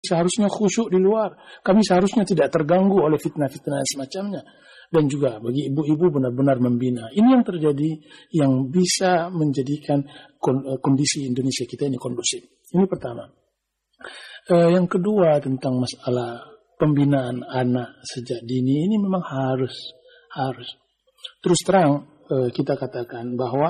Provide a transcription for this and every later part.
seharusnya khusyuk di luar. Kami seharusnya tidak terganggu oleh fitnah-fitnah semacamnya. Dan juga bagi ibu-ibu benar-benar membina. Ini yang terjadi yang bisa menjadikan kondisi Indonesia kita ini kondusif. Ini pertama. Yang kedua tentang masalah pembinaan anak sejak dini ini memang harus. Terus terang kita katakan bahwa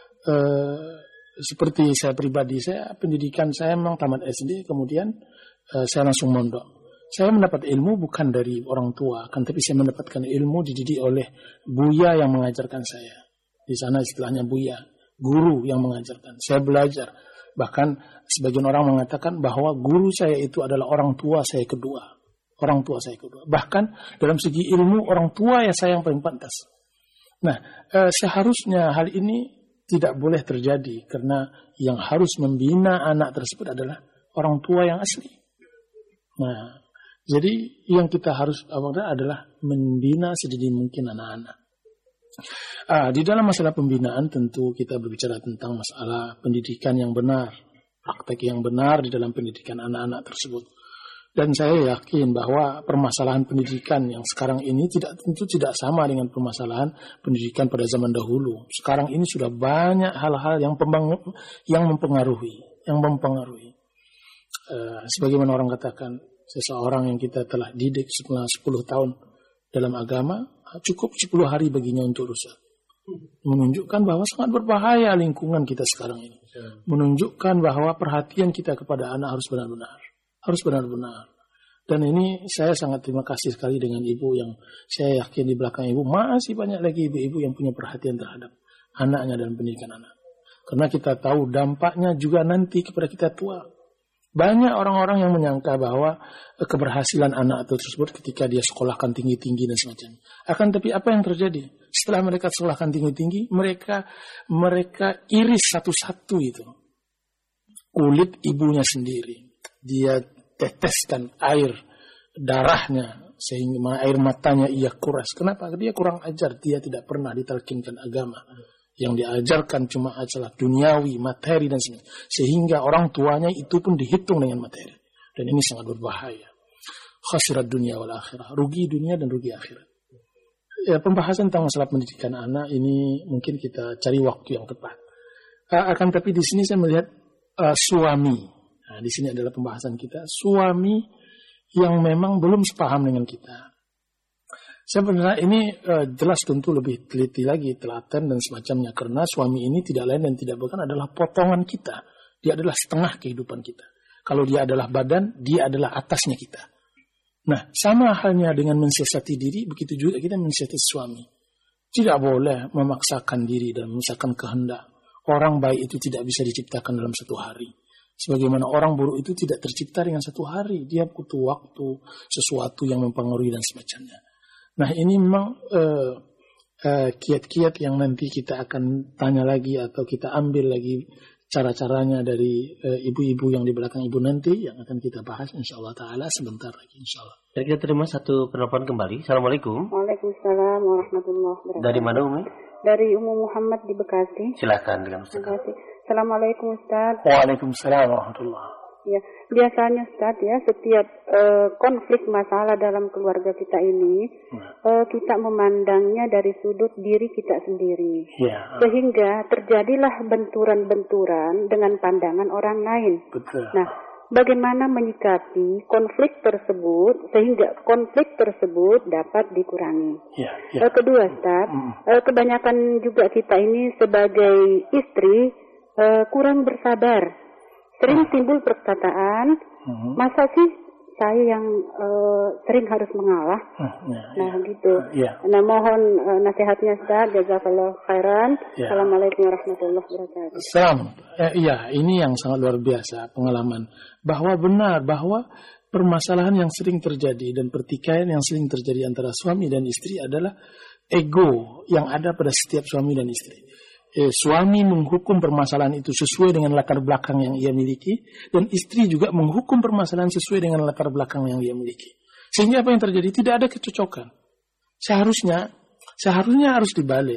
seperti saya pribadi, pendidikan saya memang tamat SD, kemudian saya langsung mondok. Saya mendapat ilmu bukan dari orang tua, kan, tapi saya mendapatkan ilmu dididik oleh buya yang mengajarkan saya. Di sana istilahnya buya, guru yang mengajarkan. Saya belajar. Bahkan sebagian orang mengatakan bahwa guru saya itu adalah orang tua saya kedua. Orang tua saya kedua. Bahkan dalam segi ilmu, orang tua ya saya yang paling pantas. Nah, seharusnya hal ini tidak boleh terjadi karena yang harus membina anak tersebut adalah orang tua yang asli. Nah, jadi yang kita harus adalah membina sedini mungkin anak-anak. Di dalam masalah pembinaan tentu kita berbicara tentang masalah pendidikan yang benar, praktek yang benar di dalam pendidikan anak-anak tersebut. Dan saya yakin bahwa permasalahan pendidikan yang sekarang ini tentu tidak sama dengan permasalahan pendidikan pada zaman dahulu. Sekarang ini sudah banyak hal-hal yang mempengaruhi. Sebagaimana orang katakan, seseorang yang kita telah didik selama 10 tahun dalam agama, cukup 10 hari baginya untuk rusak. Menunjukkan bahwa sangat berbahaya lingkungan kita sekarang ini. Menunjukkan bahwa perhatian kita kepada anak harus benar-benar. Dan ini saya sangat terima kasih sekali dengan ibu yang saya yakin di belakang ibu masih banyak lagi ibu-ibu yang punya perhatian terhadap anaknya dalam pendidikan anak. Karena kita tahu dampaknya juga nanti kepada kita tua. Banyak orang-orang yang menyangka bahwa keberhasilan anak tersebut ketika dia sekolahkan tinggi-tinggi dan semacamnya. Akan tapi apa yang terjadi? Setelah mereka sekolahkan tinggi-tinggi, mereka iris satu-satu itu. Kulit ibunya sendiri. Dia teteskan air darahnya sehingga air matanya ia kuras. Kenapa? Dia kurang ajar. Dia tidak pernah ditalkinkan agama. Yang diajarkan cuma adalah duniawi, materi dan sebagainya. Sehingga orang tuanya itu pun dihitung dengan materi. Dan ini sangat berbahaya. Khasirat dunia wal akhirah. Rugi dunia dan rugi akhirat. Ya, pembahasan tentang masalah pendidikan anak ini mungkin kita cari waktu yang tepat. Akan tapi di sini saya melihat suami. Nah, di sini adalah pembahasan kita. Suami yang memang belum sepaham dengan kita. Sebenarnya ini jelas tentu lebih teliti lagi, telaten dan semacamnya. Karena suami ini tidak lain dan tidak bukan adalah potongan kita. Dia adalah setengah kehidupan kita. Kalau dia adalah badan, dia adalah atasnya kita. Nah, sama halnya dengan mensiasati diri, begitu juga kita mensiasati suami. Tidak boleh memaksakan diri dan memaksakan kehendak. Orang baik itu tidak bisa diciptakan dalam satu hari. Sebagaimana orang buruk itu tidak tercipta dengan satu hari. Dia butuh waktu, sesuatu yang mempengaruhi dan semacamnya. Nah, ini memang kiat-kiat yang nanti kita akan tanya lagi atau kita ambil lagi cara-caranya dari ibu-ibu yang di belakang ibu nanti yang akan kita bahas insyaallah ta'ala sebentar lagi insyaallah. Dan kita terima satu penelpon kembali. Assalamualaikum. Waalaikumsalam warahmatullahi wabarakatuh. Dari mana Umi? Dari Ummu Muhammad di Bekasi. Silakan dengan Ustaz. Terima kasih. Assalamualaikum Ustaz. Waalaikumsalam warahmatullahi. Ya, biasanya Ustaz ya setiap konflik masalah dalam keluarga kita ini kita memandangnya dari sudut diri kita sendiri. Ya. Sehingga terjadilah benturan-benturan dengan pandangan orang lain. Betul. Nah, bagaimana menyikapi konflik tersebut sehingga konflik tersebut dapat dikurangi. Ya. Kedua Ustaz, kebanyakan juga kita ini sebagai istri kurang bersabar. Sering timbul perkataan, masa sih saya yang sering harus mengalah? Nah, gitu. Nah, mohon nasihatnya Ustaz, jazakallahu khairan. Assalamualaikum warahmatullahi wabarakatuh. Salam. Iya, ini yang sangat luar biasa pengalaman. Bahwa benar, bahwa permasalahan yang sering terjadi dan pertikaian yang sering terjadi antara suami dan istri adalah ego yang ada pada setiap suami dan istri. Suami menghukum permasalahan itu sesuai dengan latar belakang yang ia miliki dan istri juga menghukum permasalahan sesuai dengan latar belakang yang ia miliki. Sehingga apa yang terjadi? Tidak ada kecocokan. Seharusnya harus dibalik.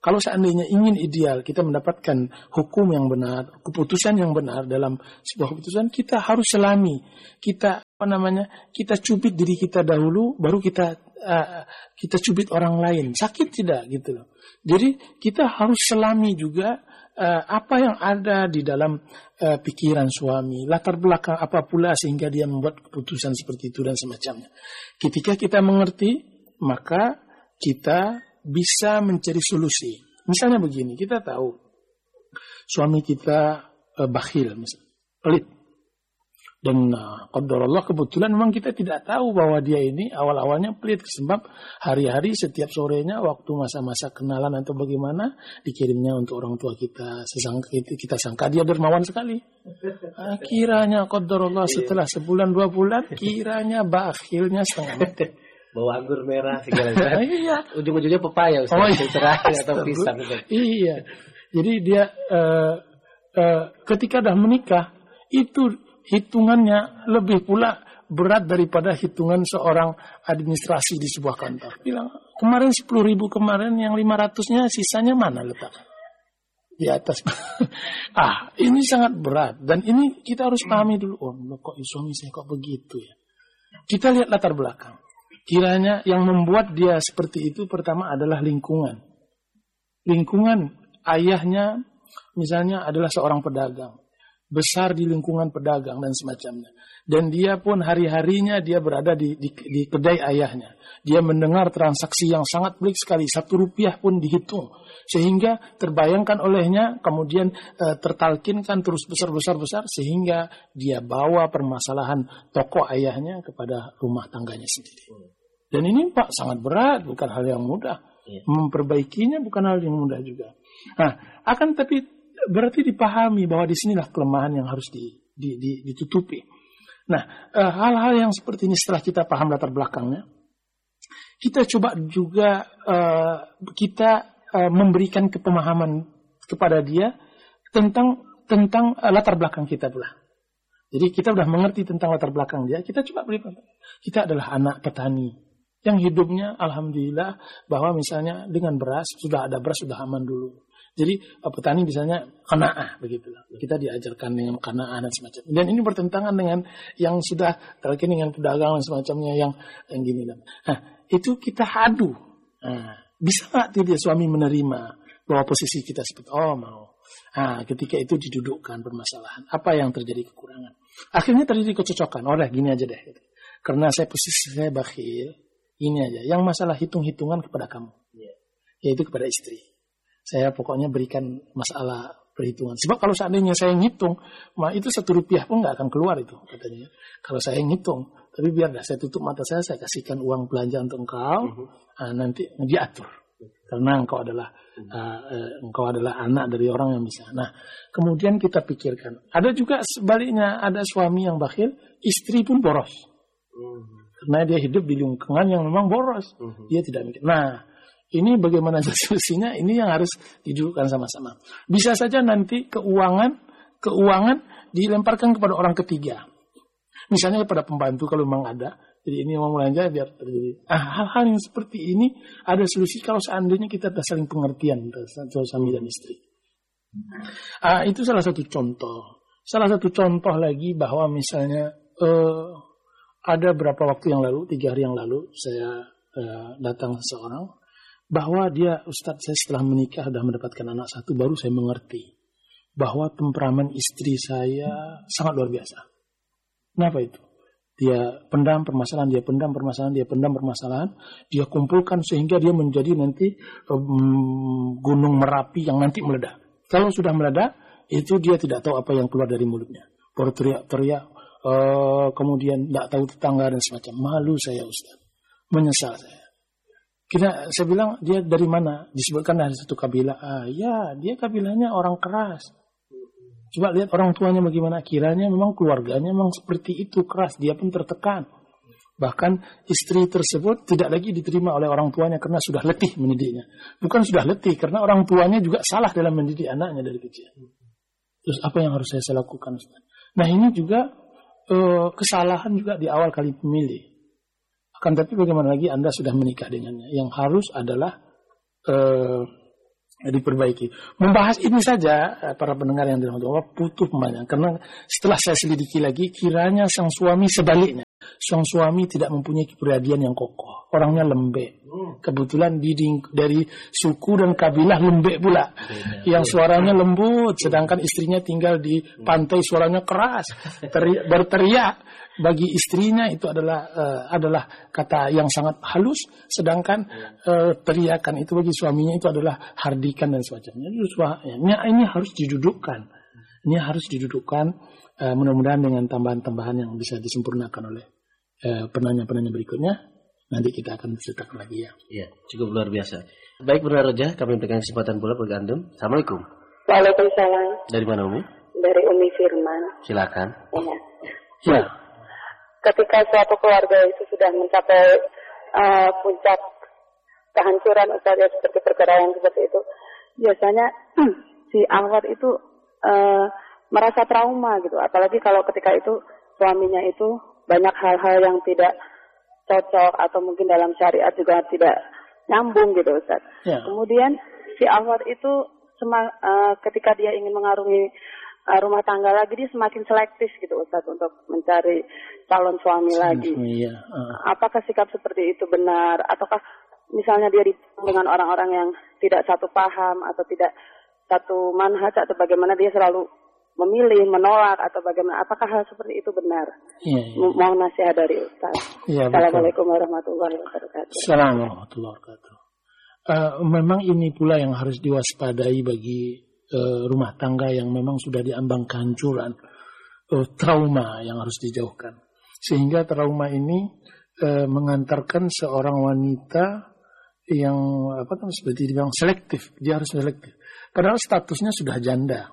Kalau seandainya ingin ideal, kita mendapatkan hukum yang benar, keputusan yang benar dalam sebuah keputusan, kita harus selami. Kita kita cubit diri kita dahulu, baru kita cubit orang lain. Sakit tidak gitu loh. Jadi kita harus selami juga apa yang ada di dalam pikiran suami, latar belakang apa pula sehingga dia membuat keputusan seperti itu dan semacamnya. Ketika kita mengerti, maka kita bisa mencari solusi. Misalnya begini, kita tahu suami kita bakhil, misalnya, pelit. Dan qadarullah kebetulan memang kita tidak tahu bahwa dia ini awal-awalnya pelit. Sebab hari-hari setiap sorenya waktu masa-masa kenalan atau bagaimana dikirimnya untuk orang tua kita. Kita sangka dia dermawan sekali. Kiranya qadarullah setelah sebulan 2 bulan kiranya bakhilnya setengah. Bawa anggur merah segala macam. Iya. Ujung-ujungnya pepaya Ustaz. Atau pisang. Iya. Jadi dia ketika dah menikah itu hitungannya lebih pula berat daripada hitungan seorang administrasi di sebuah kantor. Bilang kemarin 10.000 kemarin yang 500-nya sisanya mana letakkan? Di atas. Ini sangat berat dan ini kita harus pahami dulu. Oh, kok suami saya kok begitu ya? Kita lihat latar belakang. Kiranya yang membuat dia seperti itu pertama adalah lingkungan. Lingkungan ayahnya misalnya adalah seorang pedagang. Besar di lingkungan pedagang dan semacamnya. Dan dia pun hari-harinya dia berada di kedai ayahnya. Dia mendengar transaksi yang sangat pelik sekali. 1 rupiah pun dihitung. Sehingga terbayangkan olehnya, kemudian tertalkinkan terus besar. Sehingga dia bawa permasalahan toko ayahnya kepada rumah tangganya sendiri. Dan ini Pak sangat berat, bukan hal yang mudah. Memperbaikinya bukan hal yang mudah juga. Nah, akan tapi berarti dipahami bahwa di sinilah kelemahan yang harus ditutupi. Nah, hal-hal yang seperti ini setelah kita paham latar belakangnya, kita coba juga memberikan kepemahaman kepada dia tentang latar belakang kita pula. Jadi kita sudah mengerti tentang latar belakang dia, kita coba berikan. Kita adalah anak petani yang hidupnya alhamdulillah bahwa misalnya dengan beras, sudah ada beras, sudah aman dulu. Jadi petani misalnya qanaah begitu. Kita diajarkan dengan qanaah dan semacamnya. Dan ini bertentangan dengan yang sudah terkini dengan pedagang dan semacamnya yang gini. Nah, itu kita adu. Nah, bisa nggak dia suami menerima bahwa posisi kita seperti mau. Nah, ketika itu didudukkan permasalahan. Apa yang terjadi kekurangan? Akhirnya terjadi kecocokan. Gini aja deh. Karena posisi saya bakhil, ini aja. Yang masalah hitung-hitungan kepada kamu. Yaitu kepada istri. Saya pokoknya berikan masalah perhitungan. Sebab kalau seandainya saya ngitung, itu 1 rupiah pun nggak akan keluar itu katanya. Kalau saya ngitung, tapi biar saya tutup mata saya kasihkan uang belanja untuk engkau, nanti diatur. Karena engkau adalah anak dari orang yang bisa. Nah, kemudian kita pikirkan. Ada juga sebaliknya, ada suami yang bakhil, istri pun boros. Karena dia hidup di lingkungan yang memang boros. Dia tidak mikir. Nah, ini bagaimana solusinya? Ini yang harus didudukkan sama-sama. Bisa saja nanti keuangan dilemparkan kepada orang ketiga. Misalnya kepada pembantu kalau memang ada. Jadi ini mau belanja biar terjadi. Hal-hal yang seperti ini ada solusi kalau seandainya kita ada saling pengertian antara suami dan istri. Itu salah satu contoh. Salah satu contoh lagi bahwa misalnya ada beberapa waktu yang lalu, 3 hari yang lalu saya datang seseorang. Bahwa dia, Ustadz, saya setelah menikah sudah mendapatkan anak 1, baru saya mengerti bahwa temperamen istri saya sangat luar biasa. Kenapa itu? Dia pendam permasalahan, dia kumpulkan sehingga dia menjadi nanti gunung Merapi yang nanti meledak. Kalau sudah meledak, itu dia tidak tahu apa yang keluar dari mulutnya. Baru teriak-teriak, kemudian tidak tahu tetangga dan semacam. Malu saya, Ustadz. Menyesal saya. Saya bilang, dia dari mana? Disebutkan dari satu kabilah. Dia kabilahnya orang keras. Coba lihat orang tuanya bagaimana. Kiranya memang keluarganya memang seperti itu, keras. Dia pun tertekan. Bahkan istri tersebut tidak lagi diterima oleh orang tuanya karena sudah letih mendidiknya. Bukan sudah letih, karena orang tuanya juga salah dalam mendidik anaknya dari kecil. Terus apa yang harus saya lakukan? Nah, ini juga kesalahan juga di awal kali memilih. Akan tapi bagaimana lagi Anda sudah menikah dengannya. Yang harus adalah diperbaiki. Membahas ini saja para pendengar yang dirahmati Allah butuh pembahasan, karena setelah saya selidiki lagi, kiranya sang suami sebaliknya. Sang suami tidak mempunyai kepribadian yang kokoh, orangnya lembek. Kebetulan dari suku dan kabilah lembek pula, yang suaranya lembut, sedangkan istrinya tinggal di pantai, suaranya keras, berteriak. Bagi istrinya itu adalah kata yang sangat halus, sedangkan teriakan itu bagi suaminya itu adalah hardikan dan semacamnya. Ini harus didudukkan. Ini harus didudukkan. Mudah-mudahan dengan tambahan-tambahan yang bisa disempurnakan oleh penanya-penanya berikutnya, nanti kita akan ceritakan lagi ya. Iya, cukup luar biasa. Baik, Bunda Roja, kami berikan kesempatan pula bagi Antum. Assalamualaikum. Waalaikumsalam. Dari mana Umi? Dari Umi Firman. Silakan. Ya. Ketika suatu keluarga itu sudah mencapai puncak kehancuran, Ustaz, ya, seperti perceraian seperti itu, biasanya si ahwat itu merasa trauma gitu. Apalagi kalau ketika itu suaminya itu banyak hal-hal yang tidak cocok atau mungkin dalam syariat juga tidak nyambung gitu, Ustaz. Ya. Kemudian si ahwat itu ketika dia ingin mengarungi rumah tangga lagi, dia semakin selektif gitu, Ustaz, untuk mencari calon suami lagi. Apakah sikap seperti itu benar? Ataukah misalnya dia ditanggung dengan orang-orang yang tidak satu paham atau tidak satu manhaj, atau bagaimana dia selalu memilih, menolak, atau bagaimana? Apakah hal seperti itu benar? Mohon nasihat dari Ustaz. Assalamualaikum warahmatullahi wabarakatuh. Assalamualaikum warahmatullahi wabarakatuh. Memang ini pula yang harus diwaspadai bagi rumah tangga yang memang sudah diambang kehancuran, trauma yang harus dijauhkan. Sehingga trauma ini mengantarkan seorang wanita yang seperti dibilang selektif, dia harus selektif. Padahal statusnya sudah janda,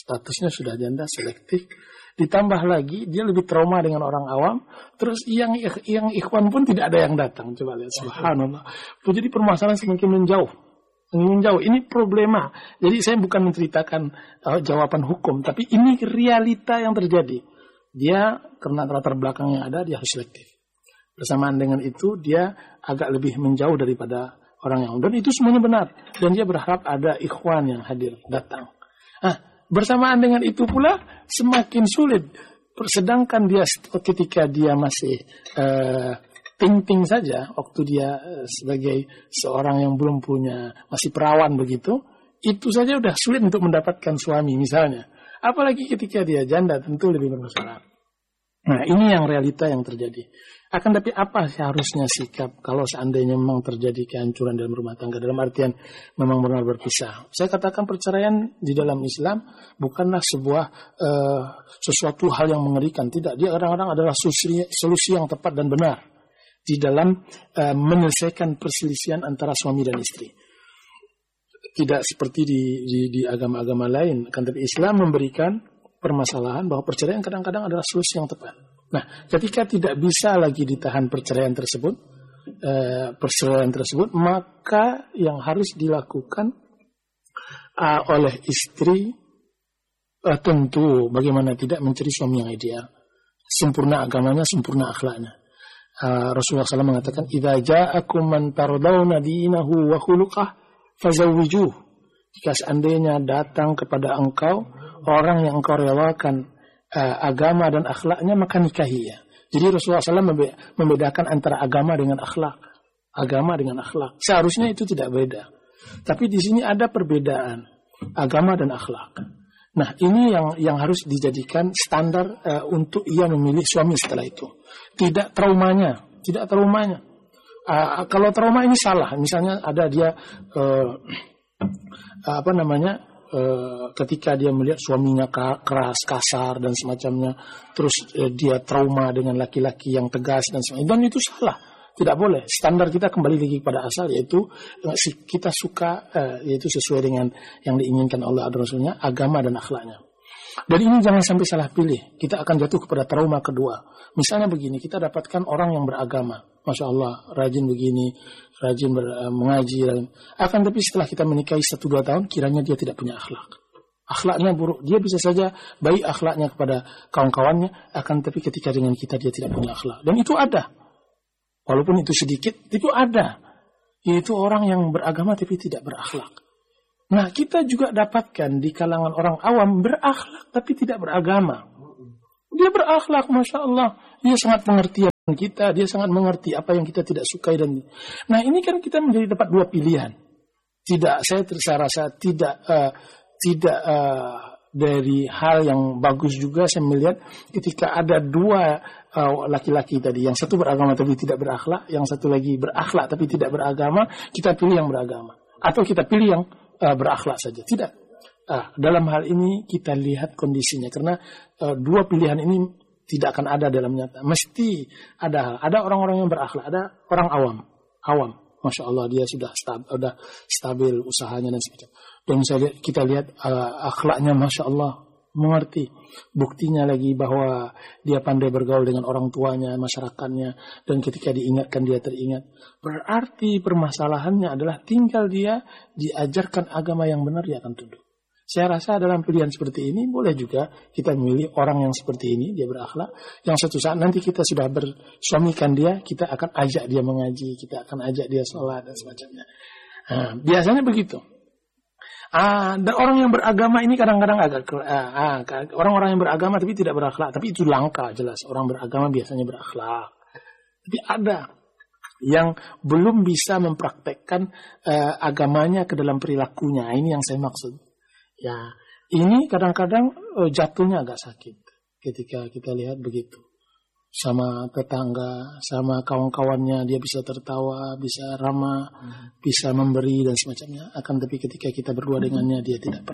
selektif. Ditambah lagi dia lebih trauma dengan orang awam. Terus yang ikhwan pun tidak ada yang datang. Coba lihat, subhanallah. Jadi permasalahan semakin menjauh. Ini problema. Jadi saya bukan menceritakan jawaban hukum, tapi ini realita yang terjadi. Dia karena latar belakang yang ada, dia harus selektif. Bersamaan dengan itu dia agak lebih menjauh daripada orang yang, dan itu semuanya benar. Dan dia berharap ada ikhwan yang hadir datang. Bersamaan dengan itu pula semakin sulit. Sedangkan dia ketika dia masih ting-ting saja, waktu dia sebagai seorang yang belum punya, masih perawan begitu, itu saja udah sulit untuk mendapatkan suami misalnya. Apalagi ketika dia janda, tentu lebih bermasalah. Nah, ini yang realita yang terjadi. Akan tapi apa seharusnya sikap kalau seandainya memang terjadi kehancuran dalam rumah tangga, dalam artian memang benar berpisah. Saya katakan perceraian di dalam Islam bukanlah sebuah sesuatu hal yang mengerikan. Tidak, dia kadang-kadang adalah solusi yang tepat dan benar di dalam menyelesaikan perselisihan antara suami dan istri. Tidak seperti di agama-agama lain. Kan tapi Islam memberikan permasalahan bahwa perceraian kadang-kadang adalah solusi yang tepat. Nah, ketika tidak bisa lagi ditahan perceraian tersebut, maka yang harus dilakukan oleh istri tentu bagaimana tidak mencari suami yang ideal. Sempurna agamanya, sempurna akhlaknya. Rasulullah SAW mengatakan, "Idza ja'akum man tardawna dinahu wa khuluquhu fazawwijuh." Jika seandainya datang kepada engkau orang yang engkau relakan agama dan akhlaknya, maka nikahi ya. Jadi Rasulullah SAW membedakan antara agama dengan akhlak. Agama dengan akhlak. Seharusnya itu tidak beda. Tapi di sini ada perbedaan agama dan akhlak. Nah, ini yang harus dijadikan standar untuk ia memilih suami setelah itu. Tidak traumanya. Kalau trauma ini salah. Misalnya ada dia ketika dia melihat suaminya keras, kasar dan semacamnya, terus dia trauma dengan laki-laki yang tegas dan semacamnya. Dan itu salah. Tidak boleh. Standar kita kembali lagi pada asal, yaitu kita suka, yaitu sesuai dengan yang diinginkan Allah dan Rasulnya, agama dan akhlaknya. Dan ini jangan sampai salah pilih. Kita akan jatuh kepada trauma kedua. Misalnya begini, kita dapatkan orang yang beragama. Masya Allah, rajin begini, rajin mengaji. Akan tapi setelah kita menikahi 1-2 tahun, kiranya dia tidak punya akhlak. Akhlaknya buruk. Dia bisa saja baik akhlaknya kepada kawan-kawannya, akan tapi ketika dengan kita dia tidak punya akhlak. Dan itu ada. Walaupun itu sedikit, itu ada. Yaitu orang yang beragama tapi tidak berakhlak. Nah, kita juga dapatkan di kalangan orang awam berakhlak tapi tidak beragama. Dia berakhlak, Masya Allah. Dia sangat pengertian kita, dia sangat mengerti apa yang kita tidak sukai. Nah, ini kan kita menjadi dapat dua pilihan. Saya rasa tidak dari hal yang bagus juga saya melihat ketika ada dua laki-laki tadi, yang satu beragama tapi tidak berakhlak, yang satu lagi berakhlak tapi tidak beragama, kita pilih yang beragama. Atau kita pilih yang berakhlak saja. Tidak. Dalam hal ini kita lihat kondisinya, karena dua pilihan ini tidak akan ada dalam nyata. Mesti ada orang-orang yang berakhlak, ada orang awam. Masya Allah, dia sudah stabil usahanya dan sebagainya. Dan kita lihat akhlaknya, Masya Allah, mengerti. Buktinya lagi bahwa dia pandai bergaul dengan orang tuanya, masyarakatnya, dan ketika diingatkan dia teringat. Berarti permasalahannya adalah tinggal dia diajarkan agama yang benar, dia akan tunduk. Saya rasa dalam pilihan seperti ini boleh juga kita memilih orang yang seperti ini, dia berakhlak. Yang suatu saat nanti kita sudah bersuamikan dia, kita akan ajak dia mengaji, kita akan ajak dia sholat dan semacamnya. Biasanya begitu. Dan orang yang beragama ini kadang-kadang orang-orang yang beragama tapi tidak berakhlak, tapi itu langka jelas. Orang beragama biasanya berakhlak. Tapi ada yang belum bisa mempraktekkan agamanya ke dalam perilakunya. Ini yang saya maksud. Ya, ini kadang-kadang jatuhnya agak sakit ketika kita lihat begitu. Sama tetangga, sama kawan-kawannya, dia bisa tertawa, bisa ramah, bisa memberi dan semacamnya. Akan tapi ketika kita berdua dengannya, dia tidak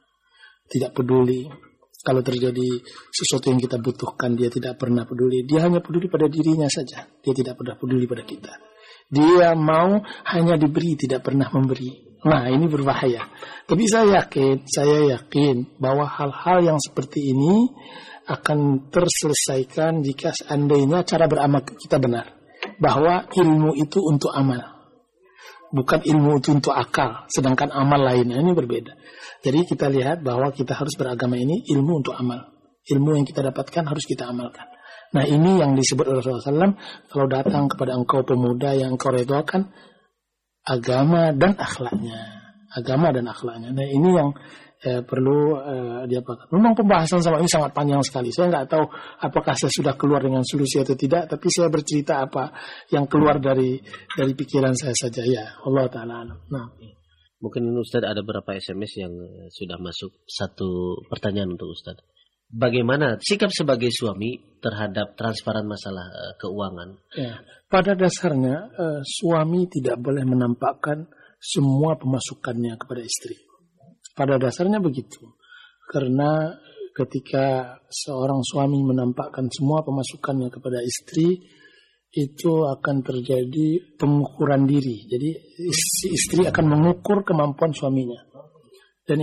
peduli. Kalau terjadi sesuatu yang kita butuhkan, dia tidak pernah peduli. Dia hanya peduli pada dirinya saja. Dia tidak pernah peduli pada kita. Dia mau hanya diberi, tidak pernah memberi. Nah, ini berbahaya. Tapi saya yakin bahwa hal-hal yang seperti ini akan terselesaikan jika seandainya cara beramal kita benar. Bahwa ilmu itu untuk amal. Bukan ilmu itu untuk akal. Sedangkan amal lainnya ini berbeda. Jadi kita lihat bahwa kita harus beragama ini ilmu untuk amal. Ilmu yang kita dapatkan harus kita amalkan. Nah, ini yang disebut oleh Rasulullah SAW. Kalau datang kepada engkau pemuda yang engkau redhakan, agama dan akhlaknya. Nah, ini yang perlu diapakan. Memang pembahasan sama ini sangat panjang sekali. Saya nggak tahu apakah saya sudah keluar dengan solusi atau tidak, tapi saya bercerita apa yang keluar dari pikiran saya saja. Ya, Allah Ta'ala. Nah, mungkin Ustadz ada beberapa SMS yang sudah masuk. Satu pertanyaan untuk Ustadz. Bagaimana sikap sebagai suami terhadap transparan masalah keuangan? Ya, pada dasarnya suami tidak boleh menampakkan semua pemasukannya kepada istri. Pada dasarnya begitu. Karena ketika seorang suami menampakkan semua pemasukannya kepada istri, itu akan terjadi pengukuran diri. Jadi istri akan mengukur kemampuan suaminya. Dan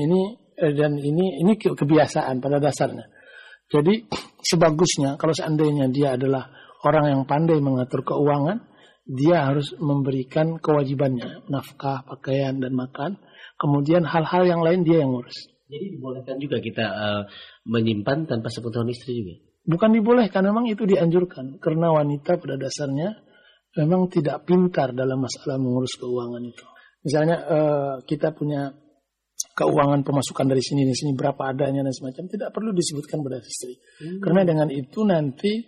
ini kebiasaan pada dasarnya. Jadi sebagusnya kalau seandainya dia adalah orang yang pandai mengatur keuangan, dia harus memberikan kewajibannya, nafkah, pakaian dan makan. Kemudian hal-hal yang lain dia yang ngurus. Jadi dibolehkan juga kita menyimpan tanpa sepengetahuan istri juga? Bukan dibolehkan, memang itu dianjurkan. Karena wanita pada dasarnya memang tidak pintar dalam masalah mengurus keuangan itu. Misalnya kita punya keuangan pemasukan dari sini berapa adanya dan semacam, tidak perlu disebutkan pada istri. Karena dengan itu nanti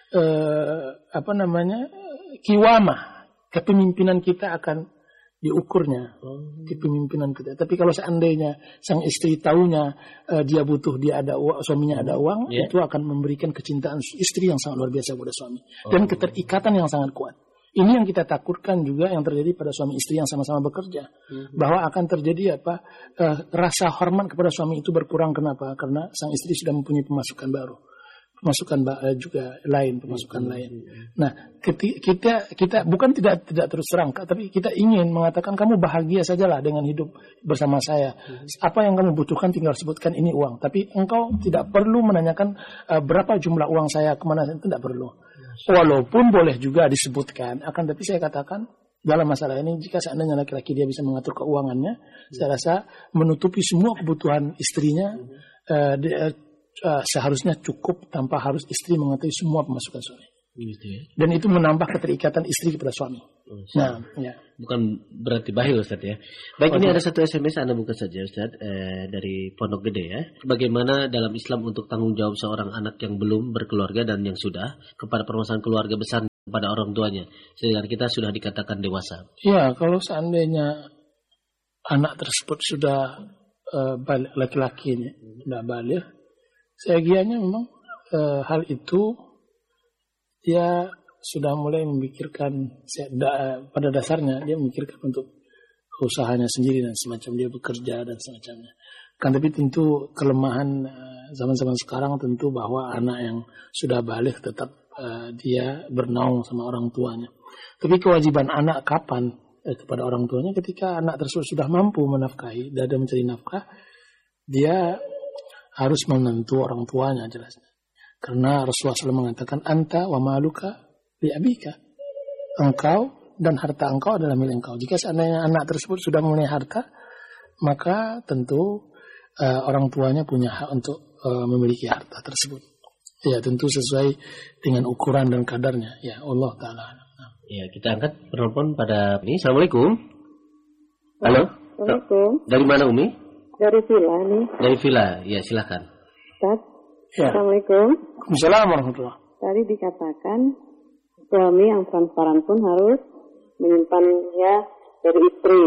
kiwamah, kepemimpinan kita akan diukurnya, kepemimpinan kita. Tapi kalau seandainya sang istri tahunya dia butuh, dia ada uang, suaminya ada uang, itu akan memberikan kecintaan istri yang sangat luar biasa kepada suami dan keterikatan yang sangat kuat. Ini yang kita takutkan juga yang terjadi pada suami istri yang sama-sama bekerja. Bahwa akan terjadi rasa hormat kepada suami itu berkurang. Kenapa? Karena sang istri sudah mempunyai pemasukan baru. Pemasukan juga lain, pemasukan lain. Nah, kita bukan tidak terus terang, tapi kita ingin mengatakan kamu bahagia sajalah dengan hidup bersama saya. Apa yang kamu butuhkan tinggal sebutkan, ini uang. Tapi engkau tidak perlu menanyakan berapa jumlah uang saya, kemana, itu tidak perlu. Walaupun boleh juga disebutkan, akan tapi saya katakan dalam masalah ini, jika seandainya laki-laki dia bisa mengatur keuangannya, saya rasa menutupi semua kebutuhan istrinya seharusnya cukup tanpa harus istri mengetahui semua pemasukan suami. Dan itu menambah keterikatan istri kepada suami. Nah, ya. Bukan berarti bahil Ustaz ya. Baik, ini ada satu SMS Anda buka saja Ustaz dari Pondok Gede ya. Bagaimana dalam Islam untuk tanggung jawab seorang anak yang belum berkeluarga dan yang sudah kepada permasalahan keluarga besar pada orang tuanya, sedangkan kita sudah dikatakan dewasa. Ya, kalau seandainya anak tersebut sudah balik, laki-lakinya sudah balik, sebagiannya memang hal itu dia sudah mulai memikirkan, pada dasarnya dia memikirkan untuk usahanya sendiri dan semacam, dia bekerja dan semacamnya. Kan tapi tentu kelemahan zaman-zaman sekarang tentu bahwa anak yang sudah balik tetap dia bernaung sama orang tuanya. Tapi kewajiban anak kapan kepada orang tuanya? Ketika anak tersebut sudah mampu menafkahi dan mencari nafkah, dia harus menentu orang tuanya jelasnya. Karena Rasulullah SAW mengatakan, anta wa maluka li abika. Engkau dan harta engkau adalah milik engkau. Jika seandainya anak tersebut sudah mempunyai harta, maka tentu orang tuanya punya hak untuk memiliki harta tersebut. Ya, tentu sesuai dengan ukuran dan kadarnya. Ya, Allah Ta'ala. Ya, kita angkat penelpon pada ini. Assalamualaikum. Halo. Assalamualaikum. Dari mana Umi? Dari Villa nih. Dari Villa. Ya, silakan. Ustaz. Ya. Assalamualaikum. Waalaikumsalam warahmatullahi. Tadi dikatakan suami yang transparan pun harus menyimpannya dari istri.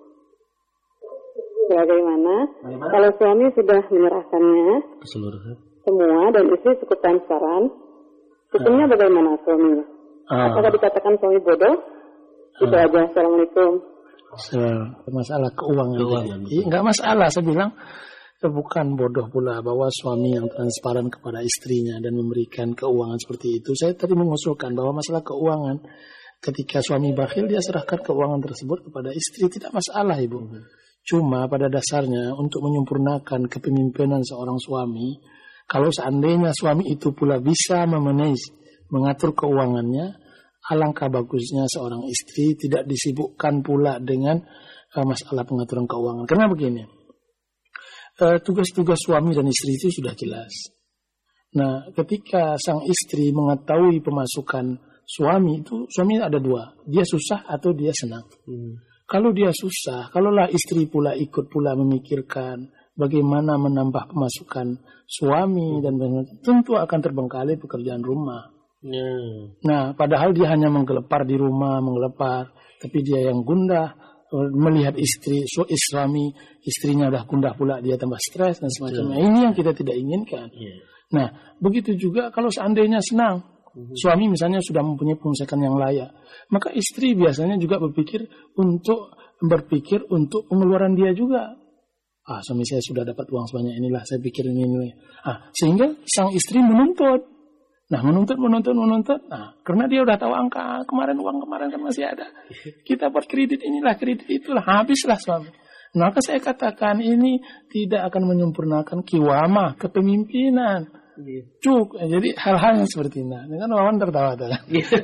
Bagaimana? Kalau suami sudah menyerahkannya Keseluruhan. semua dan istri cukup transparan, hukumnya bagaimana suaminya? Apakah dikatakan suami bodoh? Itu aja. Assalamualaikum. Masalah keuangan. Enggak masalah, saya bilang bukan bodoh pula bahwa suami yang transparan kepada istrinya dan memberikan keuangan seperti itu. Saya tadi mengusulkan bahwa masalah keuangan, ketika suami bakhil dia serahkan keuangan tersebut kepada istri, tidak masalah Ibu. Cuma pada dasarnya untuk menyempurnakan kepemimpinan seorang suami, kalau seandainya suami itu pula bisa memanage, mengatur keuangannya, alangkah bagusnya seorang istri tidak disibukkan pula dengan masalah pengaturan keuangan. Karena begini, tugas-tugas suami dan istri itu sudah jelas. Nah, ketika sang istri mengetahui pemasukan suami itu, suami ada dua, dia susah atau dia senang. Kalau dia susah, kalaulah istri pula ikut pula memikirkan bagaimana menambah pemasukan suami dan tentu akan terbengkalai pekerjaan rumah. Nah, padahal dia hanya menggelepar di rumah, tapi dia yang gundah, melihat suami istrinya udah gundah pula, dia tambah stres dan semacamnya. Ini yang kita tidak inginkan. Nah, begitu juga kalau seandainya senang, suami misalnya sudah mempunyai pemasukan yang layak, maka istri biasanya juga berpikir untuk pengeluaran dia juga. Suami saya sudah dapat uang sebanyak inilah, saya pikir ini. Sehingga sang istri menuntut. Nah, menuntut. Nah, karena dia udah tahu angka uang kemarin kan masih ada. Kita buat kredit inilah, kredit itulah, habislah suami. Maka saya katakan ini tidak akan menyempurnakan kiwamah, kepemimpinan. Jadi hal-hal yang seperti ini. Ini kan Wawan tertawa tuh.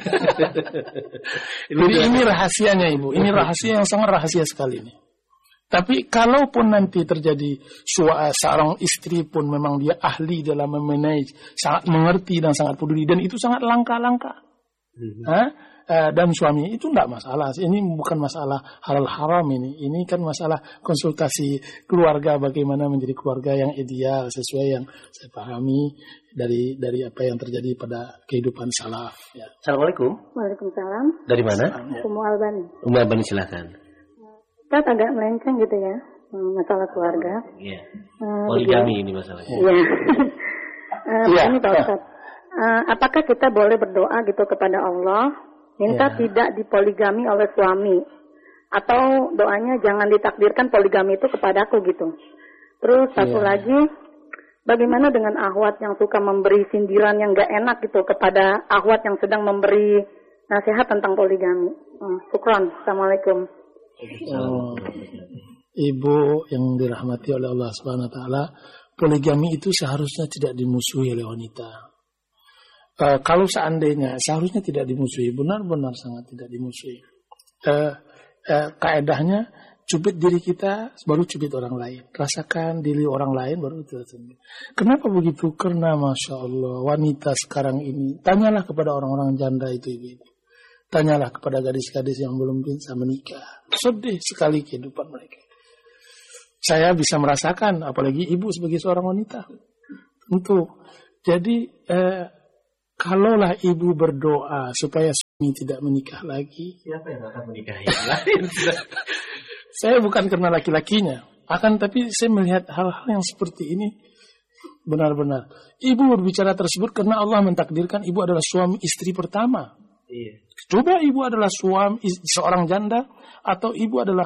Jadi ini rahasianya Ibu. Ini rahasia yang sangat rahasia sekali ini. Tapi kalaupun nanti terjadi seorang istri pun memang dia ahli dalam memanage, sangat mengerti dan sangat peduli, dan itu sangat langka. Dan suami itu tidak masalah. Ini bukan masalah halal haram ini. Ini kan masalah konsultasi keluarga, bagaimana menjadi keluarga yang ideal sesuai yang saya pahami dari apa yang terjadi pada kehidupan salaf. Ya. Assalamualaikum. Waalaikumsalam. Dari mana? Ummu Albani. Ummu Albani, silakan. Kita agak melenceng gitu ya, masalah keluarga. Iya. Poligami ini masalahnya. Iya. Ini Pak Ustaz. Apakah kita boleh berdoa gitu kepada Allah, minta tidak dipoligami oleh suami, atau doanya jangan ditakdirkan poligami itu kepadaku gitu. Terus satu lagi, bagaimana dengan akhwat yang suka memberi sindiran yang gak enak gitu kepada akhwat yang sedang memberi nasihat tentang poligami. Syukran. Assalamualaikum. Ibu yang dirahmati oleh Allah Subhanahu wa taala, poligami itu seharusnya tidak dimusuhi oleh wanita. Kalau seharusnya tidak dimusuhi, benar-benar sangat tidak dimusuhi. Kaedahnya cubit diri kita baru cubit orang lain, rasakan diri orang lain baru kita sendiri. Kenapa begitu? Karena Masya Allah wanita sekarang ini, tanyalah kepada orang-orang janda itu ibu. Tanyalah kepada gadis-gadis yang belum bisa menikah. Sedih sekali kehidupan mereka. Saya bisa merasakan, apalagi ibu sebagai seorang wanita. Tentu. Jadi, kalaulah ibu berdoa supaya suami tidak menikah lagi. Siapa yang akan menikahi? Saya bukan karena laki-lakinya. Tapi saya melihat hal-hal yang seperti ini benar-benar. Ibu berbicara tersebut karena Allah mentakdirkan ibu adalah suami istri pertama. Iya. Coba ibu adalah seorang janda atau ibu adalah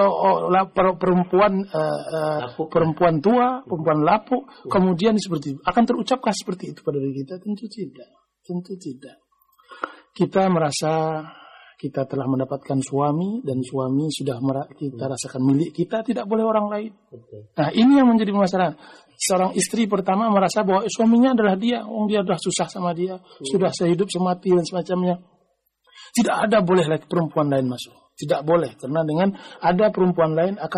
perempuan tua, perempuan lapuk, kemudian seperti itu. Akan terucapkah seperti itu pada diri kita? Tentu tidak. Kita merasa kita telah mendapatkan suami dan suami sudah kita rasakan milik kita, tidak boleh orang lain. Nah, ini yang menjadi masalah. Seorang istri pertama merasa bahwa suaminya adalah dia, dia sudah susah sama dia, sudah sehidup semati dan semacamnya. Tidak ada boleh lagi perempuan lain masuk. Tidak boleh, karena dengan ada perempuan lain akan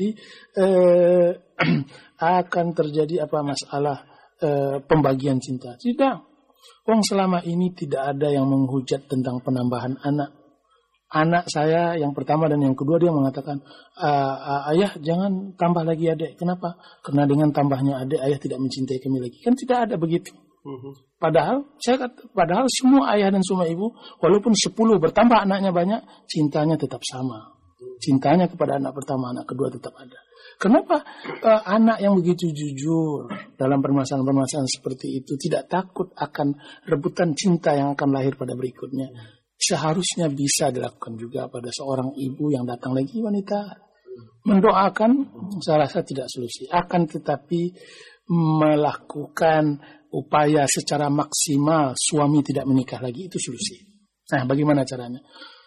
terjadi masalah pembagian cinta. Tidak. Selama ini tidak ada yang menghujat tentang penambahan anak. Anak saya yang pertama dan yang kedua dia mengatakan, ayah jangan tambah lagi adik. Kenapa? Karena dengan tambahnya adik ayah tidak mencintai kami lagi. Kan tidak ada begitu. Padahal semua ayah dan semua ibu, walaupun 10 bertambah anaknya banyak, cintanya tetap sama. Cintanya kepada anak pertama, anak kedua tetap ada. Kenapa anak yang begitu jujur dalam permasalahan-permasalahan seperti itu tidak takut akan rebutan cinta yang akan lahir pada berikutnya? Seharusnya bisa dilakukan juga pada seorang ibu yang datang lagi wanita. Mendoakan, saya rasa tidak solusi. Akan tetapi melakukan upaya secara maksimal suami tidak menikah lagi, itu solusi. Nah, bagaimana caranya?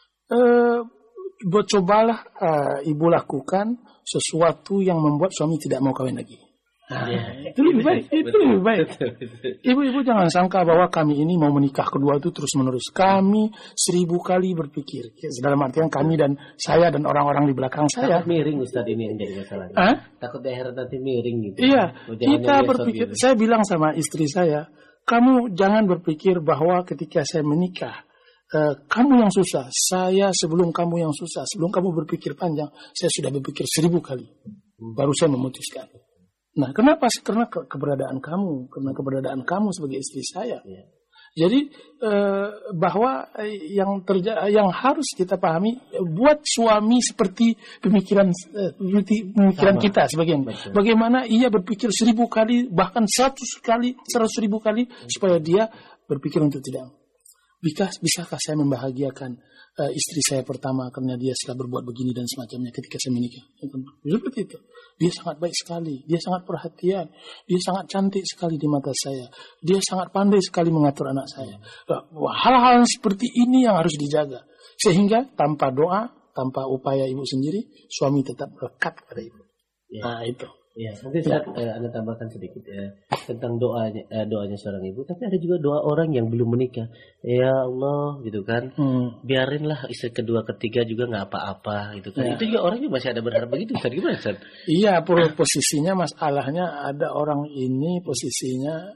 Cobalah ibu lakukan sesuatu yang membuat suami tidak mau kawin lagi. Nah, itu lebih baik. Ibu-ibu jangan sangka bahwa kami ini mau menikah kedua itu terus menerus. Kami 1000 kali berpikir. Dalam artian kami dan saya dan orang-orang di belakang saya. Takut miring Ustaz, ini yang jadi masalahnya. Takut daerah nanti miring gitu. Iya, kita berpikir. Saya bilang sama istri saya, kamu jangan berpikir bahwa ketika saya menikah, kamu yang susah. Saya sebelum kamu yang susah. Sebelum kamu berpikir panjang, saya sudah berpikir 1000 kali. Baru saya memutuskan. Nah, kenapa? Karena keberadaan kamu sebagai istri saya. Yeah. Jadi bahwa yang harus kita pahami, buat suami seperti pemikiran kita sebagian. Betul. Bagaimana ia berpikir 1000 kali, bahkan 100 ribu kali supaya dia berpikir untuk tidak. Bisakah saya membahagiakan istri saya pertama karena dia sudah berbuat begini dan semacamnya ketika saya menikah? Seperti itu. Dia sangat baik sekali, dia sangat perhatian, dia sangat cantik sekali di mata saya, dia sangat pandai sekali mengatur anak saya. Hal-hal seperti ini yang harus dijaga. Sehingga tanpa doa, tanpa upaya ibu sendiri, suami tetap lekat kepada ibu. Ya. Nah, itu. Ya, nanti saya Anda tambahkan sedikit tentang doanya seorang ibu. Tapi ada juga doa orang yang belum menikah. Ya Allah, gitu kan. Biarinlah istri kedua, ketiga juga nggak apa-apa, gitu kan. Ya. Itu juga orangnya masih ada berharap begitu. Ustaz, gimana, Ustaz? Iya, posisinya masalahnya ada orang ini posisinya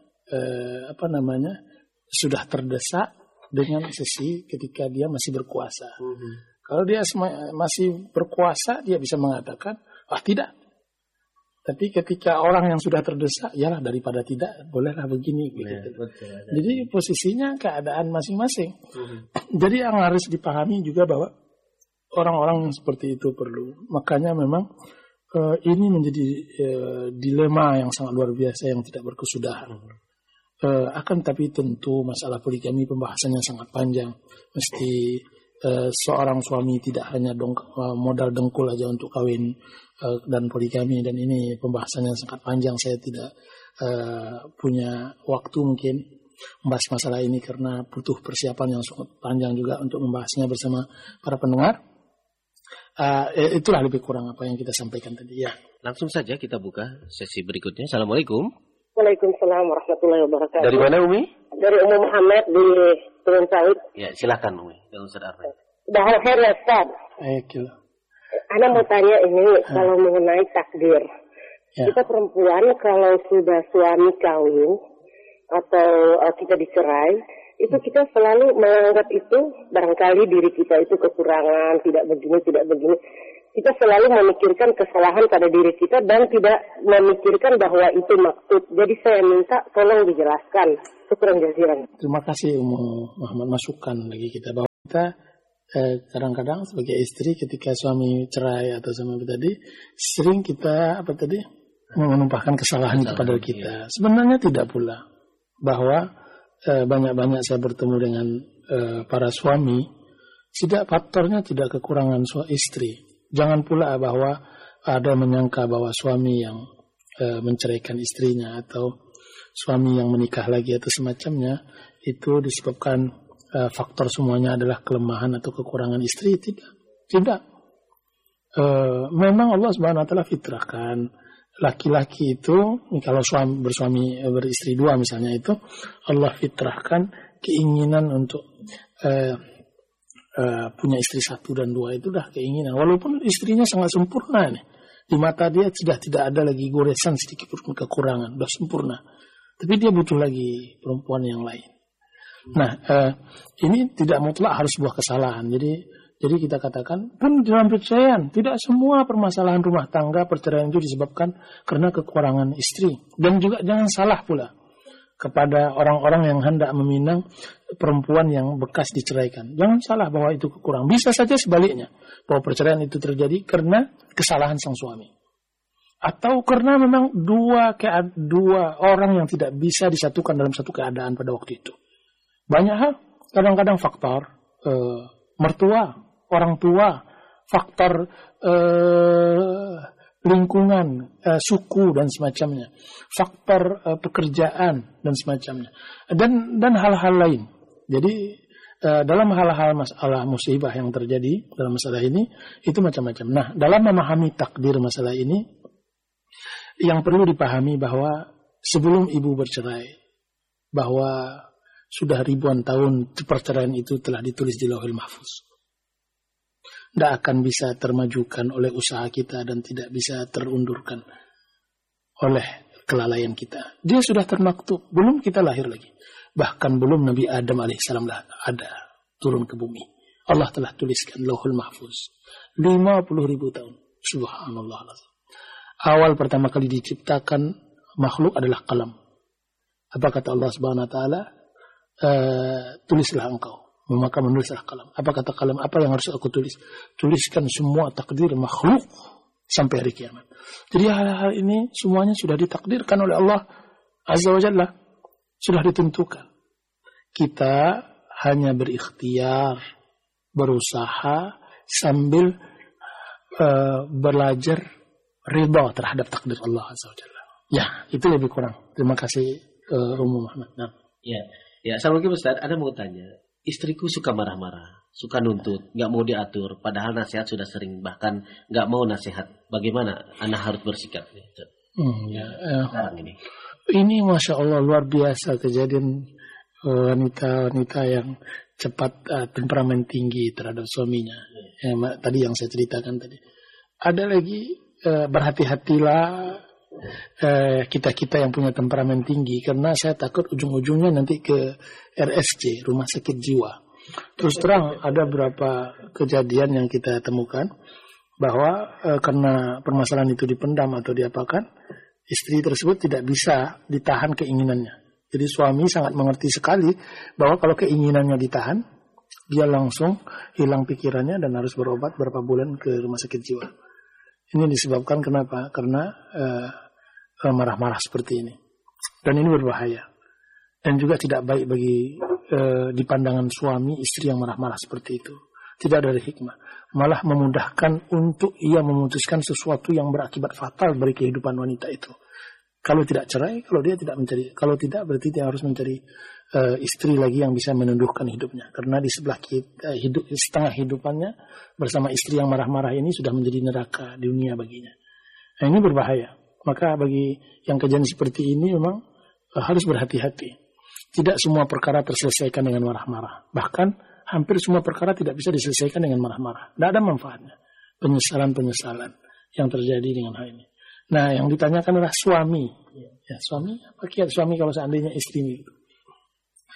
sudah terdesak dengan sisi ketika dia masih berkuasa. Kalau dia masih berkuasa, dia bisa mengatakan, tidak. Tapi ketika orang yang sudah terdesak, yalah daripada tidak, bolehlah begini. Gitu. Betul. Jadi posisinya keadaan masing-masing. Jadi yang harus dipahami juga bahwa orang-orang yang seperti itu perlu. Makanya memang ini menjadi dilema yang sangat luar biasa yang tidak berkesudahan. Akan tapi tentu masalah poligami pembahasannya sangat panjang. Mesti seorang suami tidak hanya modal dengkul aja untuk kawin dan poligami, dan ini pembahasannya sangat panjang. Saya tidak punya waktu mungkin membahas masalah ini karena butuh persiapan yang sangat panjang juga untuk membahasnya bersama para pendengar. Itulah lebih kurang apa yang kita sampaikan tadi. Ya. Langsung saja kita buka sesi berikutnya. Assalamualaikum. Waalaikumsalam warahmatullahi wabarakatuh. Dari mana Umi? Dari Umi Muhammad di Turun Sawit. Ya, silakan Umi. Dengan Ustaz Arfan. Bahwa ya Ustaz. Ana mau tanya ini kalau mengenai takdir. Ya. Kita perempuan kalau sudah suami kawin atau kita dicerai, itu kita selalu menganggap itu barangkali diri kita itu kekurangan, tidak begini. Kita selalu memikirkan kesalahan pada diri kita dan tidak memikirkan bahwa itu maksud. Jadi saya minta tolong dijelaskan. Syukran jazilan. Terima kasih Muhammad, masukan bagi kita bahwa kita kadang-kadang sebagai istri ketika suami cerai atau suami tadi sering kita menumpahkan kesalahan kepada kita. Sebenarnya tidak pula, bahwa banyak-banyak saya bertemu dengan para suami, faktornya tidak kekurangan istri. Jangan pula bahwa ada menyangka bahwa suami yang menceraikan istrinya atau suami yang menikah lagi atau semacamnya itu disebabkan faktor semuanya adalah kelemahan atau kekurangan istri. Tidak. Memang Allah Subhanahu wa taala fitrahkan laki-laki itu, kalau beristri dua misalnya, itu Allah fitrahkan keinginan untuk punya istri 1 dan 2, itu dah keinginan. Walaupun istrinya sangat sempurna nih, di mata dia sudah tidak ada lagi goresan sedikit pun kekurangan, sudah sempurna. Tapi dia butuh lagi perempuan yang lain. Nah, ini tidak mutlak harus sebuah kesalahan. Jadi kita katakan pun dalam perceraian tidak semua permasalahan rumah tangga perceraian itu disebabkan karena kekurangan istri. Dan juga jangan salah pula kepada orang-orang yang hendak meminang perempuan yang bekas diceraikan. Jangan salah bahwa itu kekurangan. Bisa saja sebaliknya, bahwa perceraian itu terjadi karena kesalahan sang suami. Atau karena memang dua orang yang tidak bisa disatukan dalam satu keadaan pada waktu itu. Banyak hal, kadang-kadang faktor mertua, orang tua, faktor lingkungan, suku dan semacamnya, faktor pekerjaan dan semacamnya, dan hal-hal lain. Jadi dalam hal-hal masalah musibah yang terjadi dalam masalah ini itu macam-macam. Nah, dalam memahami takdir masalah ini, yang perlu dipahami bahwa sebelum ibu bercerai, bahwa sudah ribuan tahun perceraian itu telah ditulis di Lauhul Mahfuz. Tidak akan bisa termajukan oleh usaha kita dan tidak bisa terundurkan oleh kelalaian kita. Dia sudah termaktub, belum kita lahir lagi. Bahkan belum Nabi Adam alaihissalam ada turun ke bumi. Allah telah tuliskan Lauhul Mahfuz 50.000 tahun. Subhanallah. Awal pertama kali diciptakan makhluk adalah kalam. Apa kata Allah Subhanahu wa taala? Tulislah engkau. Maka menulislah kalam. Apa kata kalam? Apa yang harus aku tulis? Tuliskan semua takdir makhluk sampai hari kiamat. Jadi hal-hal ini semuanya sudah ditakdirkan oleh Allah Azza wa Jalla. Sudah ditentukan. Kita hanya berikhtiar, berusaha sambil belajar ridha terhadap takdir Allah Azza wa Jalla. Ya, itu lebih kurang. Terima kasih Ummu Muhammad. Nah. Ya, assalamualaikum Ustaz. Ada mau tanya. Istriku suka marah-marah, suka nuntut, nggak mau diatur. Padahal nasihat sudah sering, bahkan nggak mau nasihat. Bagaimana anak harus bersikap? Sekarang ini. Ini Masya Allah luar biasa kejadian wanita-wanita yang cepat temperamen tinggi terhadap suaminya. Tadi yang saya ceritakan tadi. Ada lagi berhati-hatilah kita-kita yang punya temperamen tinggi, karena saya takut ujung-ujungnya nanti ke RSJ, rumah sakit jiwa. Terus terang ada beberapa kejadian yang kita temukan bahwa karena permasalahan itu dipendam atau diapakan, istri tersebut tidak bisa ditahan keinginannya. Jadi suami sangat mengerti sekali bahwa kalau keinginannya ditahan, dia langsung hilang pikirannya dan harus berobat berapa bulan ke rumah sakit jiwa. Ini disebabkan kenapa? Karena marah-marah seperti ini. Dan ini berbahaya. Dan juga tidak baik bagi di pandangan suami istri yang marah-marah seperti itu. Tidak ada hikmah. Malah memudahkan untuk ia memutuskan sesuatu yang berakibat fatal bagi kehidupan wanita itu. Kalau tidak cerai, kalau dia tidak mencari, kalau tidak berarti dia harus mencari istri lagi yang bisa meneduhkan hidupnya. Karena di sebelah kita, setengah hidupannya bersama istri yang marah-marah ini sudah menjadi neraka dunia baginya. Nah, ini berbahaya. Maka bagi yang kejadian seperti ini memang harus berhati-hati. Tidak semua perkara terselesaikan dengan marah-marah. Bahkan hampir semua perkara tidak bisa diselesaikan dengan marah-marah. Tidak ada manfaatnya. Penyesalan-penyesalan yang terjadi dengan hal ini. Nah, yang ditanyakan adalah suami. Ya, suami, apa kiat suami kalau seandainya istri itu?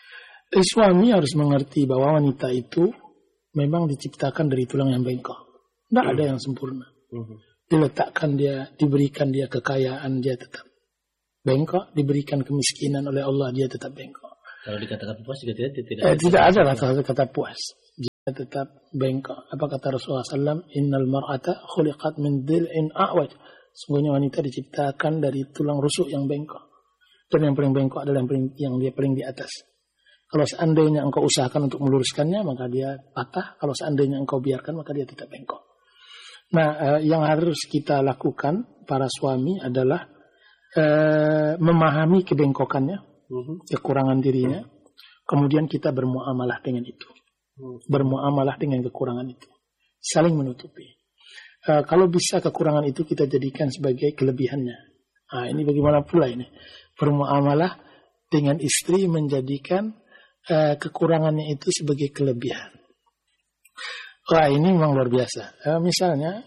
Suami harus mengerti bahwa wanita itu memang diciptakan dari tulang yang bengkok. Tidak ada yang sempurna. Diletakkan dia, diberikan dia kekayaan, dia tetap bengkok. Diberikan kemiskinan oleh Allah, dia tetap bengkok. Kalau dikatakan puas juga tidak ada kata puas. Dia tetap bengkok. Apa kata Rasulullah SAW? Innal mar'ata khuliqat min dhil'in a'waj. Sungguhnya wanita diciptakan dari tulang rusuk yang bengkok. Dan yang paling bengkok adalah yang dia paling di atas. Kalau seandainya engkau usahakan untuk meluruskannya, maka dia patah. Kalau seandainya engkau biarkan, maka dia tetap bengkok. Nah, yang harus kita lakukan, para suami, adalah memahami kebengkokannya, kekurangan dirinya. Kemudian kita bermuamalah dengan itu. Bermuamalah dengan kekurangan itu. Saling menutupi. Kalau bisa kekurangan itu kita jadikan sebagai kelebihannya. Nah, ini bagaimana pula ini? Bermuamalah dengan istri menjadikan kekurangannya itu sebagai kelebihan. Wah, ini memang luar biasa. Misalnya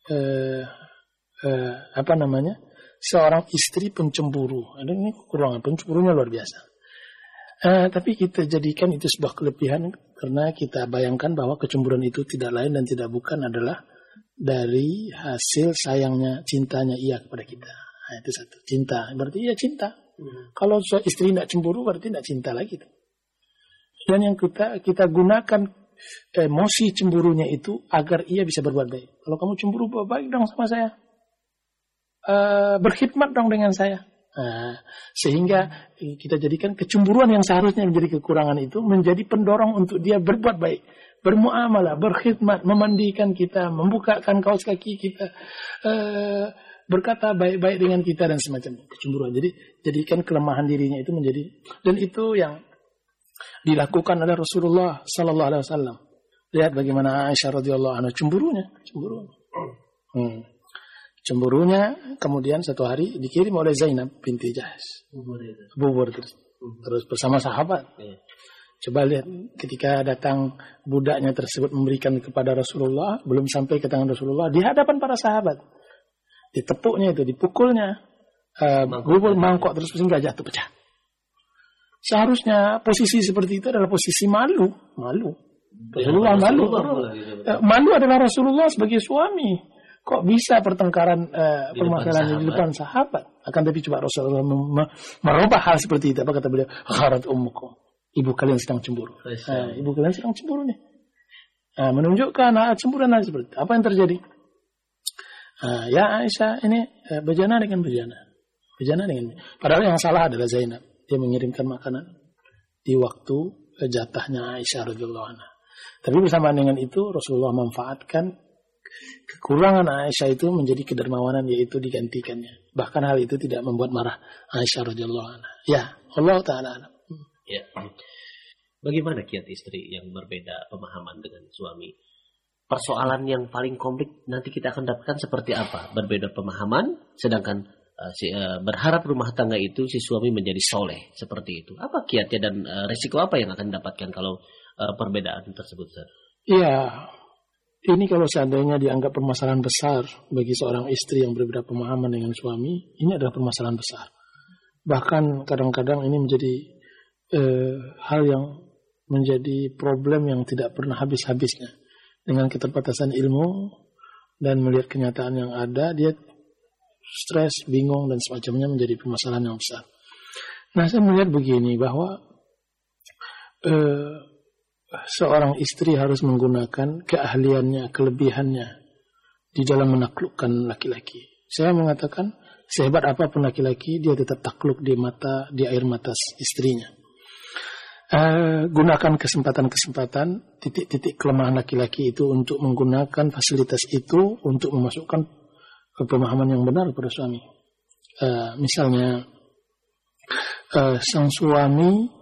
seorang istri pencemburu. Ada ini kekurangan, pencemburunya luar biasa. Tapi kita jadikan itu sebuah kelebihan karena kita bayangkan bahwa kecemburuan itu tidak lain dan tidak bukan adalah dari hasil sayangnya, cintanya ia kepada kita. Nah, itu satu, cinta. Berarti ia cinta. Kalau istri tidak cemburu berarti tidak cinta lagi. Dan yang kita gunakan emosi cemburunya itu agar ia bisa berbuat baik. Kalau kamu cemburu, baik dong sama saya. Berkhidmat dong dengan saya. Sehingga kita jadikan kecemburuan yang seharusnya menjadi kekurangan itu menjadi pendorong untuk dia berbuat baik. Bermuamalah, berkhidmat, memandikan kita, membukakan kaos kaki kita, berkata baik-baik dengan kita dan semacam kecemburuan. Jadi jadikan kelemahan dirinya itu menjadi, dan itu yang dilakukan oleh Rasulullah Sallallahu Alaihi Wasallam. Lihat bagaimana Aisyah radhiyallahu anha cemburunya. Kemudian satu hari dikirim oleh Zainab binti Jahsh bubur terus bersama sahabat. Coba lihat ketika datang budaknya tersebut memberikan kepada Rasulullah, belum sampai ke tangan Rasulullah, di hadapan para sahabat ditepuknya itu, dipukulnya bubur mangkok terus sehingga jatuh pecah. Seharusnya posisi seperti itu adalah posisi malu. Rasulullah malu. Malu adalah Rasulullah sebagai suami. Kok bisa pertengkaran permasalahan di depan sahabat? Akan tapi coba Rasulullah merubah hal seperti itu. Apa kata beliau? Gharat ummukum. Ibu kalian sedang cemburu. Ibu kalian sedang cemburu nih. Menunjukkan cemburuan seperti itu. Apa yang terjadi? Ya Aisyah ini bejana dengan bejana. Padahal yang salah adalah Zainab. Dia mengirimkan makanan di waktu jatahnya Aisyah radhiyallahu anha. Tapi bersamaan dengan itu Rasulullah memanfaatkan kekurangan Aisyah itu menjadi kedermawanan, yaitu digantikannya. Bahkan hal itu tidak membuat marah Aisyah radhiyallahu anha. Ya, Allah taala. Ya. Bagaimana kiat istri yang berbeda pemahaman dengan suami? Persoalan yang paling komplit nanti kita akan dapatkan seperti apa? Berbeda pemahaman, sedangkan berharap rumah tangga itu si suami menjadi soleh seperti itu. Apa kiatnya dan resiko apa yang akan didapatkan kalau perbedaan tersebut? Iya, ini kalau seandainya dianggap permasalahan besar bagi seorang istri yang berbeda pemahaman dengan suami, ini adalah permasalahan besar. Bahkan kadang-kadang ini menjadi hal yang menjadi problem yang tidak pernah habis-habisnya. Dengan keterbatasan ilmu dan melihat kenyataan yang ada, dia stres, bingung, dan semacamnya menjadi permasalahan yang besar. Nah, saya melihat begini, bahwa seorang istri harus menggunakan keahliannya, kelebihannya di dalam menaklukkan laki-laki. Saya mengatakan, sehebat apapun laki-laki, dia tetap takluk di air mata istrinya. Gunakan kesempatan-kesempatan, titik-titik kelemahan laki-laki itu untuk menggunakan fasilitas itu untuk memasukkan pemahaman yang benar kepada suami. Misalnya sang suami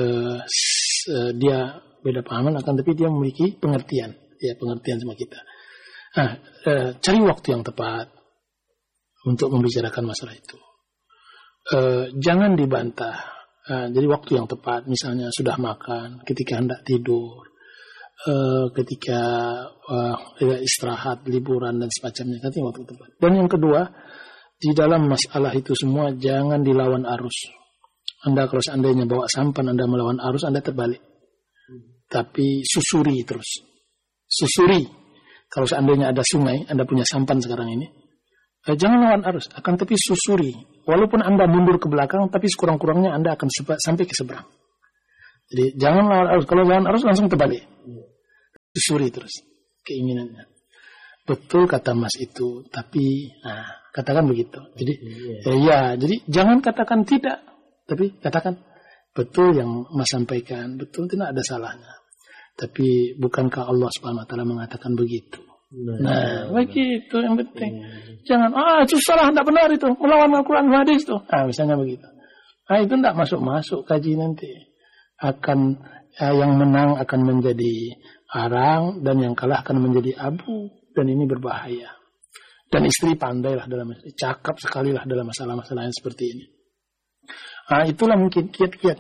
dia beda pemahaman, akan tapi dia memiliki pengertian sama kita. Cari waktu yang tepat untuk membicarakan masalah itu. Jangan dibantah. Jadi waktu yang tepat, misalnya sudah makan, ketika hendak tidur, ketika istirahat, liburan dan semacamnya. Nanti waktu tepat. Dan yang kedua, di dalam masalah itu semua jangan dilawan arus. Anda kalau seandainya bawa sampan, Anda melawan arus, Anda terbalik. Tapi susuri terus. Susuri. Kalau seandainya ada sungai, Anda punya sampan sekarang ini, jangan lawan arus, akan tapi susuri. Walaupun Anda mundur ke belakang, tapi sekurang-kurangnya Anda akan sampai ke seberang. Jadi jangan lawan arus. Kalau lawan arus langsung terbalik. Susuri terus keinginannya. Betul kata Mas itu, tapi katakan begitu. Jadi jadi jangan katakan tidak, tapi katakan betul yang Mas sampaikan, betul, tidak ada salahnya. Tapi bukankah Allah Subhanahu wa taala mengatakan begitu? Nah, begitu yang penting. Jangan itu salah, tidak benar itu, melawan Al-Qur'an hadis itu. Misalnya begitu. Itu tidak masuk kaji nanti. Akan yang menang akan menjadi arang dan yang kalah akan menjadi abu, dan ini berbahaya. Dan istri pandailah dalam cakap sekali lah dalam masalah-masalah yang seperti ini. Itulah mungkin kiat-kiat.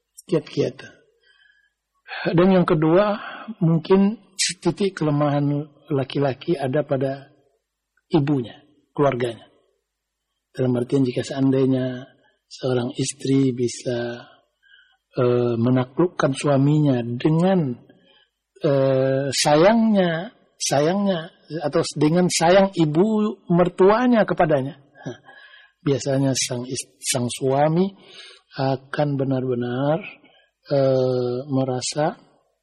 Dan yang kedua, mungkin titik kelemahan laki-laki ada pada ibunya, keluarganya. Dalam artian jika seandainya seorang istri bisa menaklukkan suaminya dengan sayangnya atau dengan sayang ibu mertuanya kepadanya, biasanya sang suami akan benar-benar merasa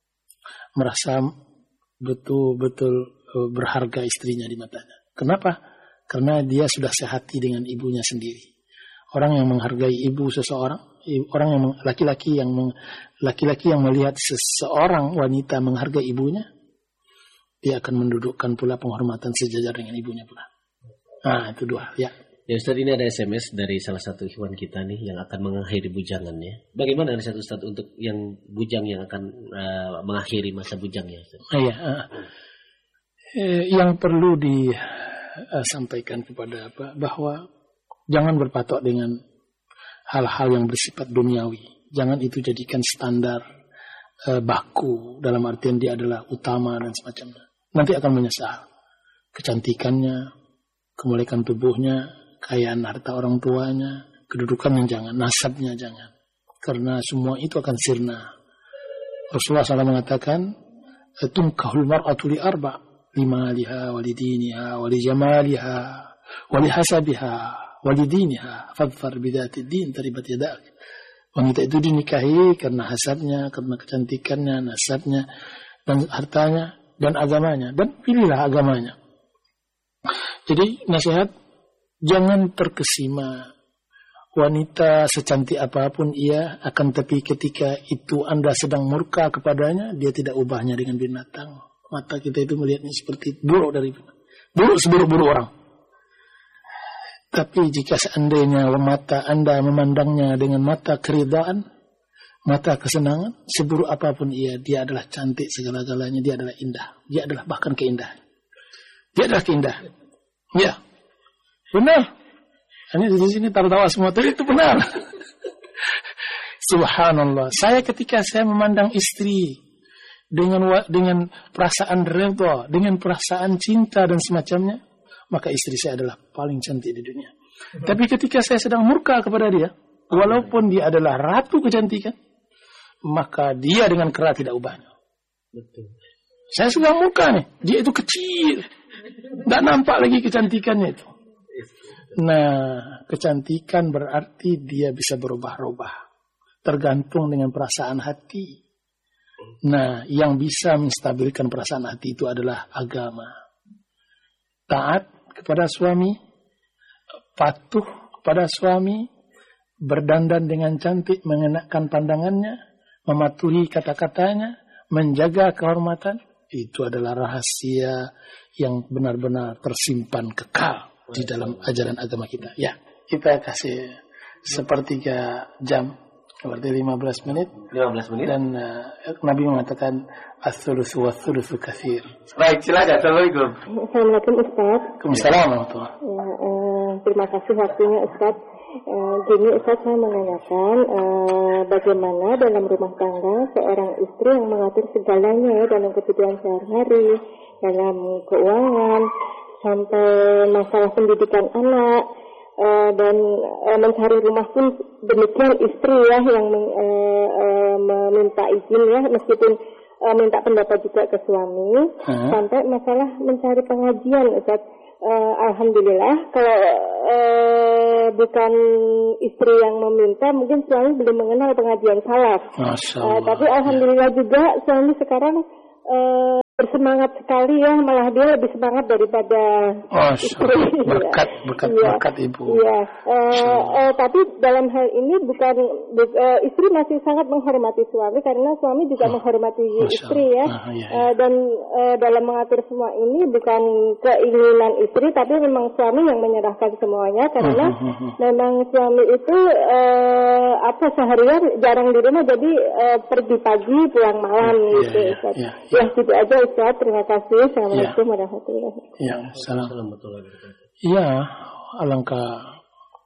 betul-betul berharga istrinya di matanya. Kenapa? Karena dia sudah sehati dengan ibunya sendiri. Orang yang menghargai ibu seseorang, laki-laki yang melihat seseorang wanita menghargai ibunya, dia akan mendudukkan pula penghormatan sejajar dengan ibunya pula. Itu dua. Ya. Ya Ustaz, ini ada SMS dari salah satu ikhwan kita nih yang akan mengakhiri bujangannya. Bagaimana Ustaz untuk yang bujang yang akan mengakhiri masa bujangnya, Ustaz? Yang perlu disampaikan kepada bahwa jangan berpatok dengan hal-hal yang bersifat duniawi. Jangan itu jadikan standar baku dalam artian dia adalah utama dan semacamnya. Nanti akan menyesal. Kecantikannya, kemolekan tubuhnya, kekayaan harta orang tuanya, kedudukannya jangan, nasabnya jangan. Karena semua itu akan sirna. Rasulullah SAW mengatakan, "Tunkahul mar'atu li arba' limaliha walidiniha walijamaliha walihasabiha walidiniha fadfar bidati din taribat yadak." Wanita itu dinikahi karena hasabnya, karena kecantikannya, nasabnya, dan hartanya, dan agamanya. Dan pilihlah agamanya. Jadi nasihat, jangan terkesima. Wanita secantik apapun ia, akan tapi ketika itu Anda sedang murka kepadanya, dia tidak ubahnya dengan binatang. Mata kita itu melihatnya seperti buruk seburuk-buruk orang. Tapi jika seandainya mata Anda memandangnya dengan mata keridaan, mata kesenangan, seburuk apapun ia, dia adalah cantik segala-galanya, dia adalah indah. Dia adalah bahkan keindahan. Dia adalah keindahan. Ya. Benar. Hanya di sini tertawa semua, tapi itu benar. Subhanallah. Ketika saya memandang istri dengan perasaan redha, dengan perasaan cinta dan semacamnya, maka istri saya adalah paling cantik di dunia. Tapi ketika saya sedang murka kepada dia, walaupun dia adalah ratu kecantikan, maka dia dengan kera tidak ubahnya. Betul. Saya sedang murka nih, dia itu kecil, tidak nampak lagi kecantikannya itu. Nah, kecantikan berarti dia bisa berubah-ubah, tergantung dengan perasaan hati. Nah, yang bisa menstabilkan perasaan hati itu adalah agama. Taat kepada suami, patuh kepada suami, berdandan dengan cantik, mengenakan pandangannya, mematuhi kata-katanya, menjaga kehormatan, itu adalah rahasia yang benar-benar tersimpan kekal di dalam ajaran agama kita. Ya, kita kasih sepertiga jam, berarti 15 menit. Dan Nabi mengatakan as-sulusu was-sulusu katsir. Baik, silakan. Assalamualaikum. Assalamualaikum Ustaz. Waalaikumsalam warahmatullahi. Terima kasih waktunya Ustaz. Gini Ustaz, saya menanyakan bagaimana dalam rumah tangga seorang istri yang mengatur segalanya ya, dalam kebutuhan sehari-hari, dalam keuangan, sampai masalah pendidikan anak, dan mencari rumah pun demikian istri ya yang meminta izin ya, meskipun minta pendapat juga ke suami, sampai masalah mencari pengajian, Ustaz. Alhamdulillah kalau bukan istri yang meminta, mungkin suami belum mengenal pengajian salaf. Tapi alhamdulillah juga suami sekarang bersemangat sekali ya, malah dia lebih semangat daripada istri. Berkat ibu. Iya. Tapi dalam hal ini bukan istri masih sangat menghormati suami, karena suami juga menghormati istri ya. Dan dalam mengatur semua ini bukan keinginan istri, tapi memang suami yang menyerahkan semuanya, karena memang suami itu seharian jarang di rumah, jadi pergi pagi pulang malam gitu. Ya gitu aja Ustaz, terima kasih. Assalamualaikum warahmatullahi wabarakatuh. Ya, assalamualaikum. Iya, alangkah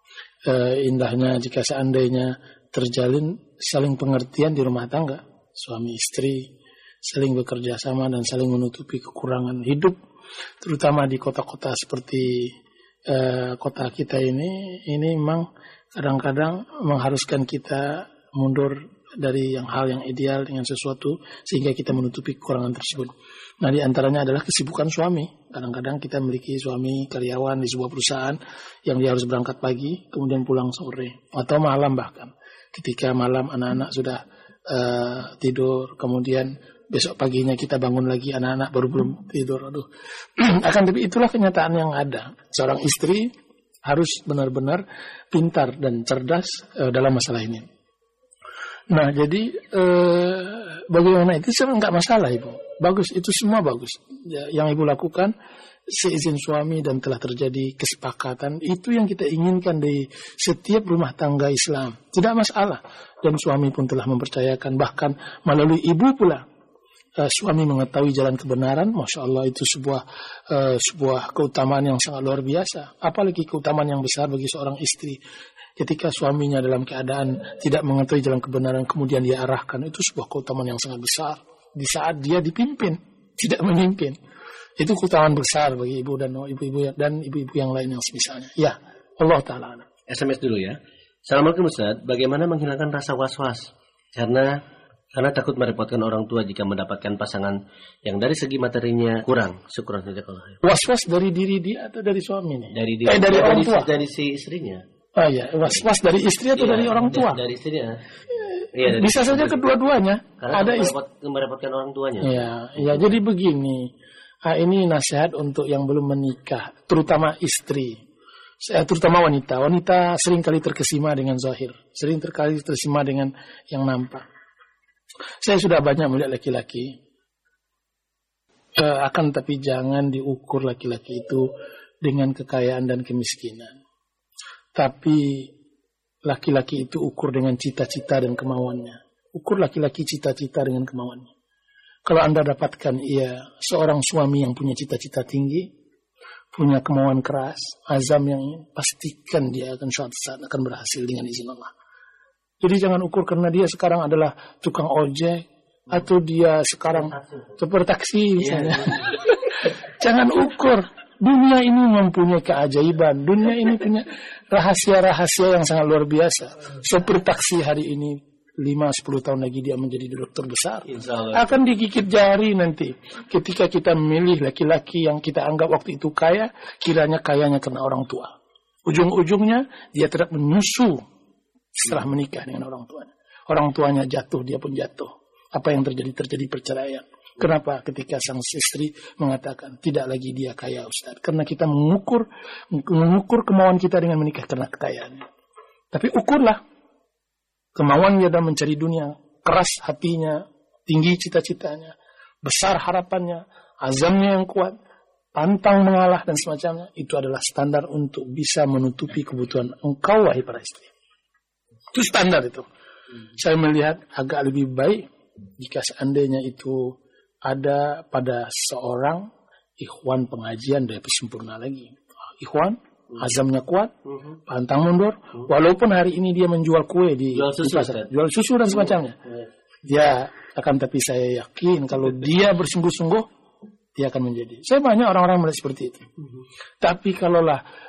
indahnya jika seandainya terjalin saling pengertian di rumah tangga, suami istri saling bekerja sama dan saling menutupi kekurangan hidup, terutama di kota-kota seperti kota kita ini memang kadang-kadang mengharuskan kita mundur dari hal yang ideal dengan sesuatu sehingga kita menutupi kekurangan tersebut. Nah, di antaranya adalah kesibukan suami. Kadang-kadang kita memiliki suami karyawan di sebuah perusahaan yang dia harus berangkat pagi kemudian pulang sore atau malam, bahkan ketika malam anak-anak sudah tidur, kemudian besok paginya kita bangun lagi anak-anak baru belum tidur. Akan tapi itulah kenyataan yang ada. Seorang istri harus benar-benar pintar dan cerdas dalam masalah ini. Nah, jadi bagaimana itu sebenarnya nggak masalah, Ibu. Bagus, itu semua bagus. Ya, yang Ibu lakukan seizin suami dan telah terjadi kesepakatan, itu yang kita inginkan di setiap rumah tangga Islam. Tidak masalah. Dan suami pun telah mempercayakan, bahkan melalui ibu pula suami mengetahui jalan kebenaran. Masya Allah, itu sebuah keutamaan yang sangat luar biasa. Apalagi keutamaan yang besar bagi seorang istri. Ketika suaminya dalam keadaan tidak mengetahui jalan kebenaran, kemudian dia arahkan, itu sebuah keutamaan yang sangat besar. Di saat dia dipimpin, tidak memimpin. Itu keutamaan besar bagi ibu dan ibu-ibu yang lain yang semisalnya. Ya, Allah Ta'ala. SMS dulu ya. Assalamualaikum Ustaz, bagaimana menghilangkan rasa was-was? Karena takut merepotkan orang tua jika mendapatkan pasangan yang dari segi materinya kurang. Syukuran saja kalau. Was-was dari diri dia atau dari suami nih? Dari orang tua. Dari si istrinya. Oh iya, was-was dari istri atau dari orang tua? Dari istrinya. Ya, bisa saja kedua-duanya. Karena ada merepotkan orang tuanya. Ya, jadi begini. Ini nasihat untuk yang belum menikah, terutama istri. Terutama wanita. Wanita seringkali terkesima dengan zahir, seringkali terkesima dengan yang nampak. Saya sudah banyak melihat laki-laki. Akan tapi jangan diukur laki-laki itu dengan kekayaan dan kemiskinan. Tapi laki-laki itu ukur dengan cita-cita dan kemauannya. Ukur laki-laki cita-cita dengan kemauannya. Kalau Anda dapatkan seorang suami yang punya cita-cita tinggi, punya kemauan keras, azam yang pastikan dia akan suatu saat akan berhasil dengan izin Allah. Jadi jangan ukur karena dia sekarang adalah tukang ojek atau dia sekarang sopir taksi misalnya. Jangan ukur. Dunia ini mempunyai keajaiban. Dunia ini punya rahasia-rahasia yang sangat luar biasa. Sopir taksi hari ini 5-10 tahun lagi dia menjadi direktur besar. Akan digigit jari nanti. Ketika kita memilih laki-laki yang kita anggap waktu itu kaya, kiranya kayanya karena orang tua. Ujung-ujungnya dia tidak menyusu setelah menikah dengan orang tuanya. Orang tuanya jatuh, dia pun jatuh. Apa yang terjadi? Terjadi perceraian. Kenapa? Ketika sang istri mengatakan tidak lagi dia kaya, Ustaz. Karena kita mengukur kemauan kita dengan menikah karena kekayaannya. Tapi ukurlah kemauannya dalam mencari dunia, keras hatinya, tinggi cita-citanya, besar harapannya, azamnya yang kuat, pantang mengalah dan semacamnya. Itu adalah standar untuk bisa menutupi kebutuhan engkau wahai para istri. Itu standar itu. Saya melihat agak lebih baik jika seandainya itu ada pada seorang ikhwan pengajian lebih sempurna lagi. Ikhwan, azamnya kuat, pantang mundur. Walaupun hari ini dia menjual kue di pasar, jual susu dan semacamnya. Dia akan, tapi saya yakin kalau dia bersungguh-sungguh, dia akan menjadi. Saya banyak orang-orang melihat seperti itu. Tapi kalaulah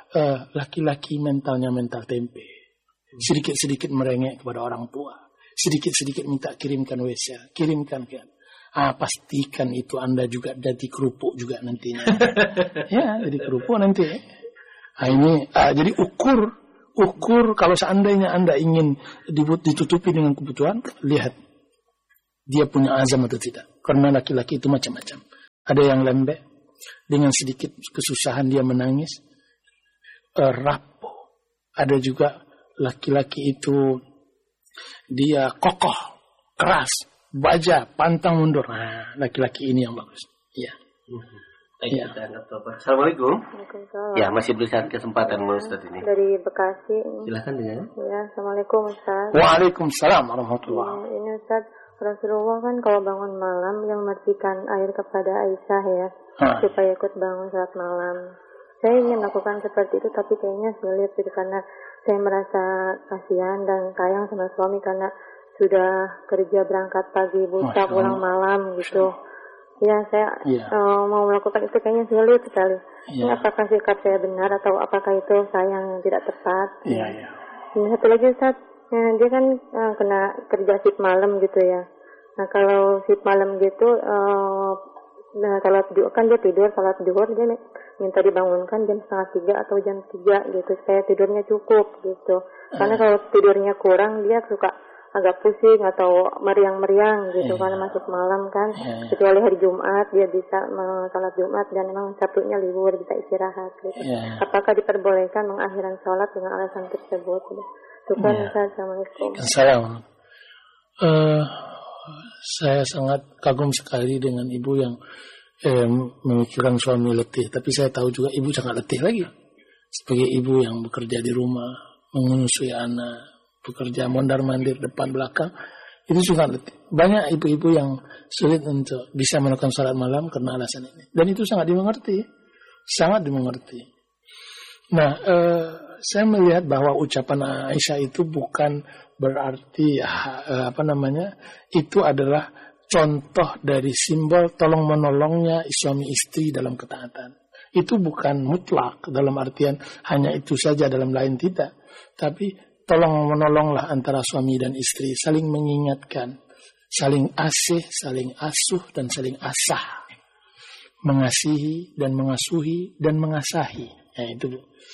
laki-laki mentalnya mental tempe. Sedikit-sedikit merengek kepada orang tua. Sedikit-sedikit minta kirimkan WC, kirimkan kan. Pastikan itu Anda juga jadi kerupuk juga nantinya. Ya, jadi kerupuk nanti. Jadi ukur kalau seandainya Anda ingin ditutupi dengan kebutuhan, lihat dia punya azam atau tidak. Karena laki-laki itu macam-macam. Ada yang lembek, dengan sedikit kesusahan dia menangis, rapuh. Ada juga laki-laki itu dia kokoh, keras, baja, pantang mundur. Nah, laki-laki ini yang bagus. Iya. Ya. Assalamualaikum. Waalaikumsalam. Ya, masih berikan kesempatan Ustaz ini. Dari Bekasi. Silakan dengan. Ya, Assalamualaikum Ustaz. Waalaikumsalam warahmatullahi. Ini Ustaz, Rasulullah kan kalau bangun malam yang mematikan air kepada Aisyah ya, supaya ikut bangun saat malam. Saya ingin melakukan seperti itu, tapi kayaknya sulit gitu, karena saya merasa kasihan dan sayang sama suami karena sudah kerja berangkat pagi, buta pulang malam gitu. Ya, saya mau melakukan itu kayaknya sulit sekali. Ini apakah sikap saya benar atau apakah itu saya yang tidak tepat? Ini satu lagi Ustaz, dia kan kena kerja shift malam gitu ya. Nah, kalau shift malam gitu, kan dia tidur, salat zuhur, dia minta dibangunkan jam 2:30 atau jam 3 gitu, supaya tidurnya cukup gitu. Karena kalau tidurnya kurang, dia suka agak pusing atau meriang-meriang gitu karena masuk malam kan. Kecuali hari Jumat dia bisa salat Jumat dan memang Sabtunya libur, bisa istirahat gitu. Apakah diperbolehkan mengakhirkan salat dengan alasan tersebut? Assalamualaikum. Assalamualaikum. Saya sangat kagum sekali dengan ibu yang memikirkan suami letih, tapi saya tahu juga ibu sangat letih lagi sebagai ibu yang bekerja di rumah, menyusui anak, bekerja mondar-mandir depan belakang, itu juga letih. Banyak ibu-ibu yang sulit untuk bisa melakukan salat malam karena alasan ini, dan itu sangat dimengerti, sangat dimengerti. Nah, saya melihat bahwa ucapan Aisyah itu bukan berarti itu adalah contoh dari simbol tolong menolongnya suami istri dalam ketaatan. Itu bukan mutlak dalam artian hanya itu saja, dalam lain tidak, tapi tolong menolonglah antara suami dan istri, saling mengingatkan, saling asih, saling asuh, dan saling asah. Mengasihi dan mengasuhi dan mengasahi. Ya, itu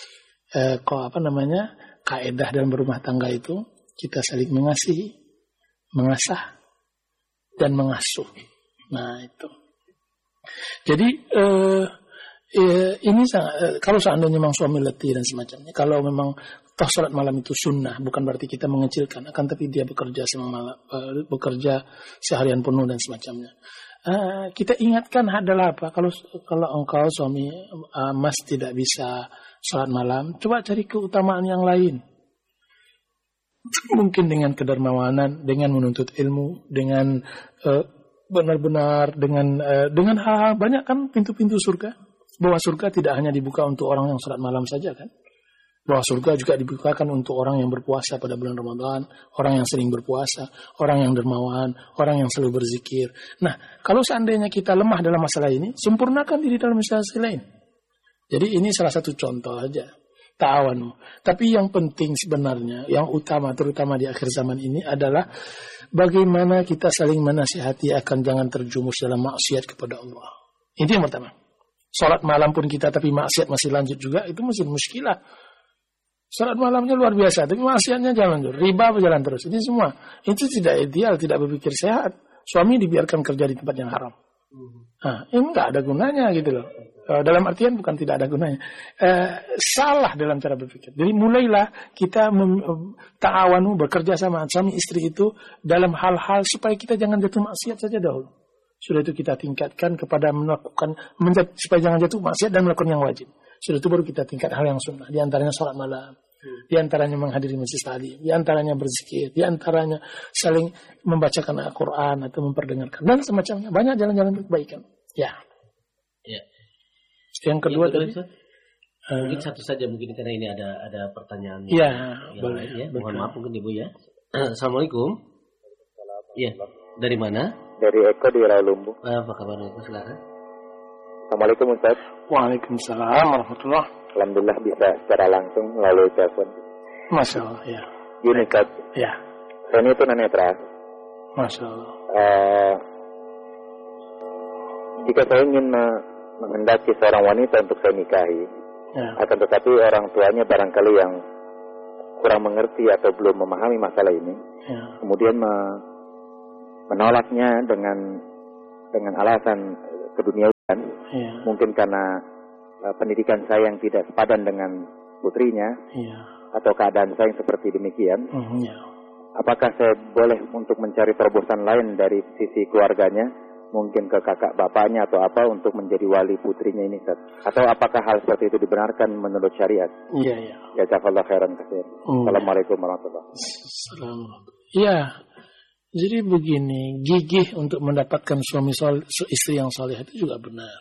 kaedah dalam berumah tangga itu, kita saling mengasihi, mengasah, dan mengasuh. Nah, itu. Jadi ini kalau seandainya memang suami letih dan semacamnya, kalau memang toh salat malam itu sunnah, bukan berarti kita mengecilkan, akan tapi dia bekerja bekerja seharian penuh dan semacamnya. Kita ingatkan adalah apa? Kalau engkau suami mas tidak bisa salat malam, coba cari keutamaan yang lain. Mungkin dengan kedermawanan, dengan menuntut ilmu, dengan benar-benar dengan hal-hal banyak kan pintu-pintu surga. Bahwa surga tidak hanya dibuka untuk orang yang salat malam saja kan. Bahwa surga juga dibukakan untuk orang yang berpuasa pada bulan Ramadan, orang yang sering berpuasa, orang yang dermawan, orang yang selalu berzikir. Nah, kalau seandainya kita lemah dalam masalah ini, sempurnakan diri dalam masalah lain. Jadi ini salah satu contoh aja. Ta'awanu. Tapi yang penting sebenarnya, yang utama terutama di akhir zaman ini adalah bagaimana kita saling menasihati akan jangan terjumus dalam maksiat kepada Allah. Itu yang pertama. Salat malam pun kita tapi maksiat masih lanjut juga, itu masih muskilah. Salat malamnya luar biasa, tapi maksiatnya jalan terus, riba berjalan terus. Ini semua, itu tidak ideal, tidak berpikir sehat. Suami dibiarkan kerja di tempat yang haram. Nah, ini nggak ada gunanya gitu loh. Dalam artian bukan tidak ada gunanya, salah dalam cara berpikir. Jadi mulailah kita ta'awanu, bekerja sama suami istri itu dalam hal-hal supaya kita jangan jatuh maksiat saja dahulu. Sudah itu kita tingkatkan kepada melakukan supaya jangan jatuh maksiat dan melakukan yang wajib. Sudah itu baru kita tingkat hal yang sunnah. Di antaranya salat malam, di antaranya menghadiri majelis taklim, di antaranya berzikir, di antaranya saling membacakan Al-Quran atau memperdengarkan dan semacamnya. Banyak jalan-jalan kebaikan. Ya. Yang kedua tadi mungkin satu saja mungkin karena ini ada pertanyaan. Ya, boleh ya. Mohon maaf mungkin Ibu ya. Assalamualaikum. Iya. Dari mana? Dari Eko di Rawalumbu. Apa kabar Eko, silakan. Assalamualaikum Ustaz. Waalaikumsalam warahmatullahi. Alhamdulillah bisa secara langsung melalui telepon. Masya Allah, ya. Gini Ustaz, Ya, saya ini tunanetra. Masya Allah. Jika saya ingin menghendaki seorang wanita untuk saya nikahi, Ya, akan tetapi orang tuanya barangkali yang kurang mengerti atau belum memahami masalah ini, ya, kemudian menolaknya dengan alasan keduniawian, ya, mungkin karena pendidikan saya yang tidak sepadan dengan putrinya, ya, atau keadaan saya yang seperti demikian. ya. Apakah saya boleh untuk mencari terobosan lain dari sisi keluarganya, mungkin ke kakak bapaknya atau apa, untuk menjadi wali putrinya ini, Ustaz? Atau apakah hal seperti itu dibenarkan menurut syariat? Iya, iya. Jazakallahu khairan katsir. Assalamualaikum warahmatullahi wabarakatuh. Iya. Jadi begini, gigih untuk mendapatkan istri yang salihah itu juga benar.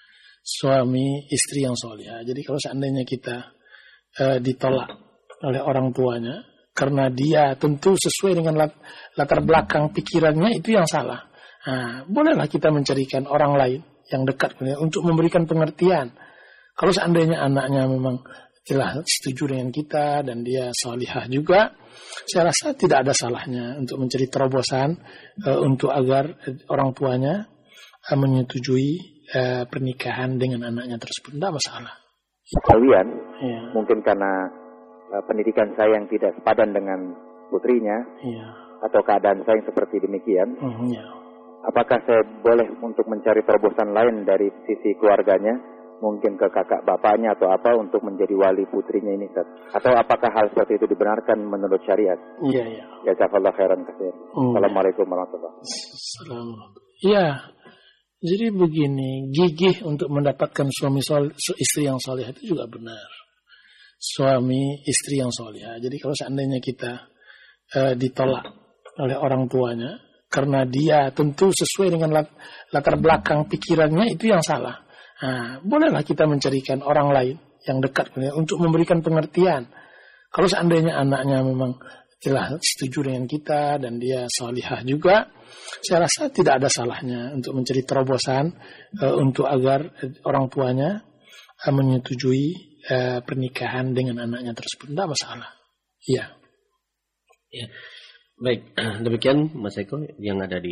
Suami istri yang salihah. Jadi kalau seandainya kita ditolak oleh orang tuanya karena dia tentu sesuai dengan latar belakang pikirannya, itu yang salah. Nah, bolehlah kita mencarikan orang lain yang dekat untuk memberikan pengertian. Kalau seandainya anaknya memang telah setuju dengan kita dan dia salihah juga, saya rasa tidak ada salahnya untuk mencari terobosan untuk agar orang tuanya menyetujui pernikahan dengan anaknya tersebut. Tidak masalah. Kalian, Ya, mungkin karena pendidikan saya yang tidak sepadan dengan putrinya, ya, atau keadaan saya yang seperti demikian, ya. apakah saya boleh untuk mencari terobosan lain dari sisi keluarganya, mungkin ke kakak bapaknya atau apa, untuk menjadi wali putrinya ini, Ustaz? Atau apakah hal seperti itu dibenarkan menurut syariat? Iya, iya. Jazakallahu khairan katsir. Assalamualaikum warahmatullahi wabarakatuh. Iya. Jadi begini, gigih untuk mendapatkan istri yang salihah itu juga benar. Suami istri yang salihah. Jadi kalau seandainya kita ditolak oleh orang tuanya karena dia tentu sesuai dengan latar belakang pikirannya, itu yang salah. Nah, bolehlah kita mencarikan orang lain yang dekat untuk memberikan pengertian. Kalau seandainya anaknya memang telah setuju dengan kita dan dia salihah juga, saya rasa tidak ada salahnya untuk mencari terobosan untuk agar orang tuanya menyetujui pernikahan dengan anaknya tersebut. Tidak masalah. Iya. Ya. Baik, demikian Mas Eko yang ada di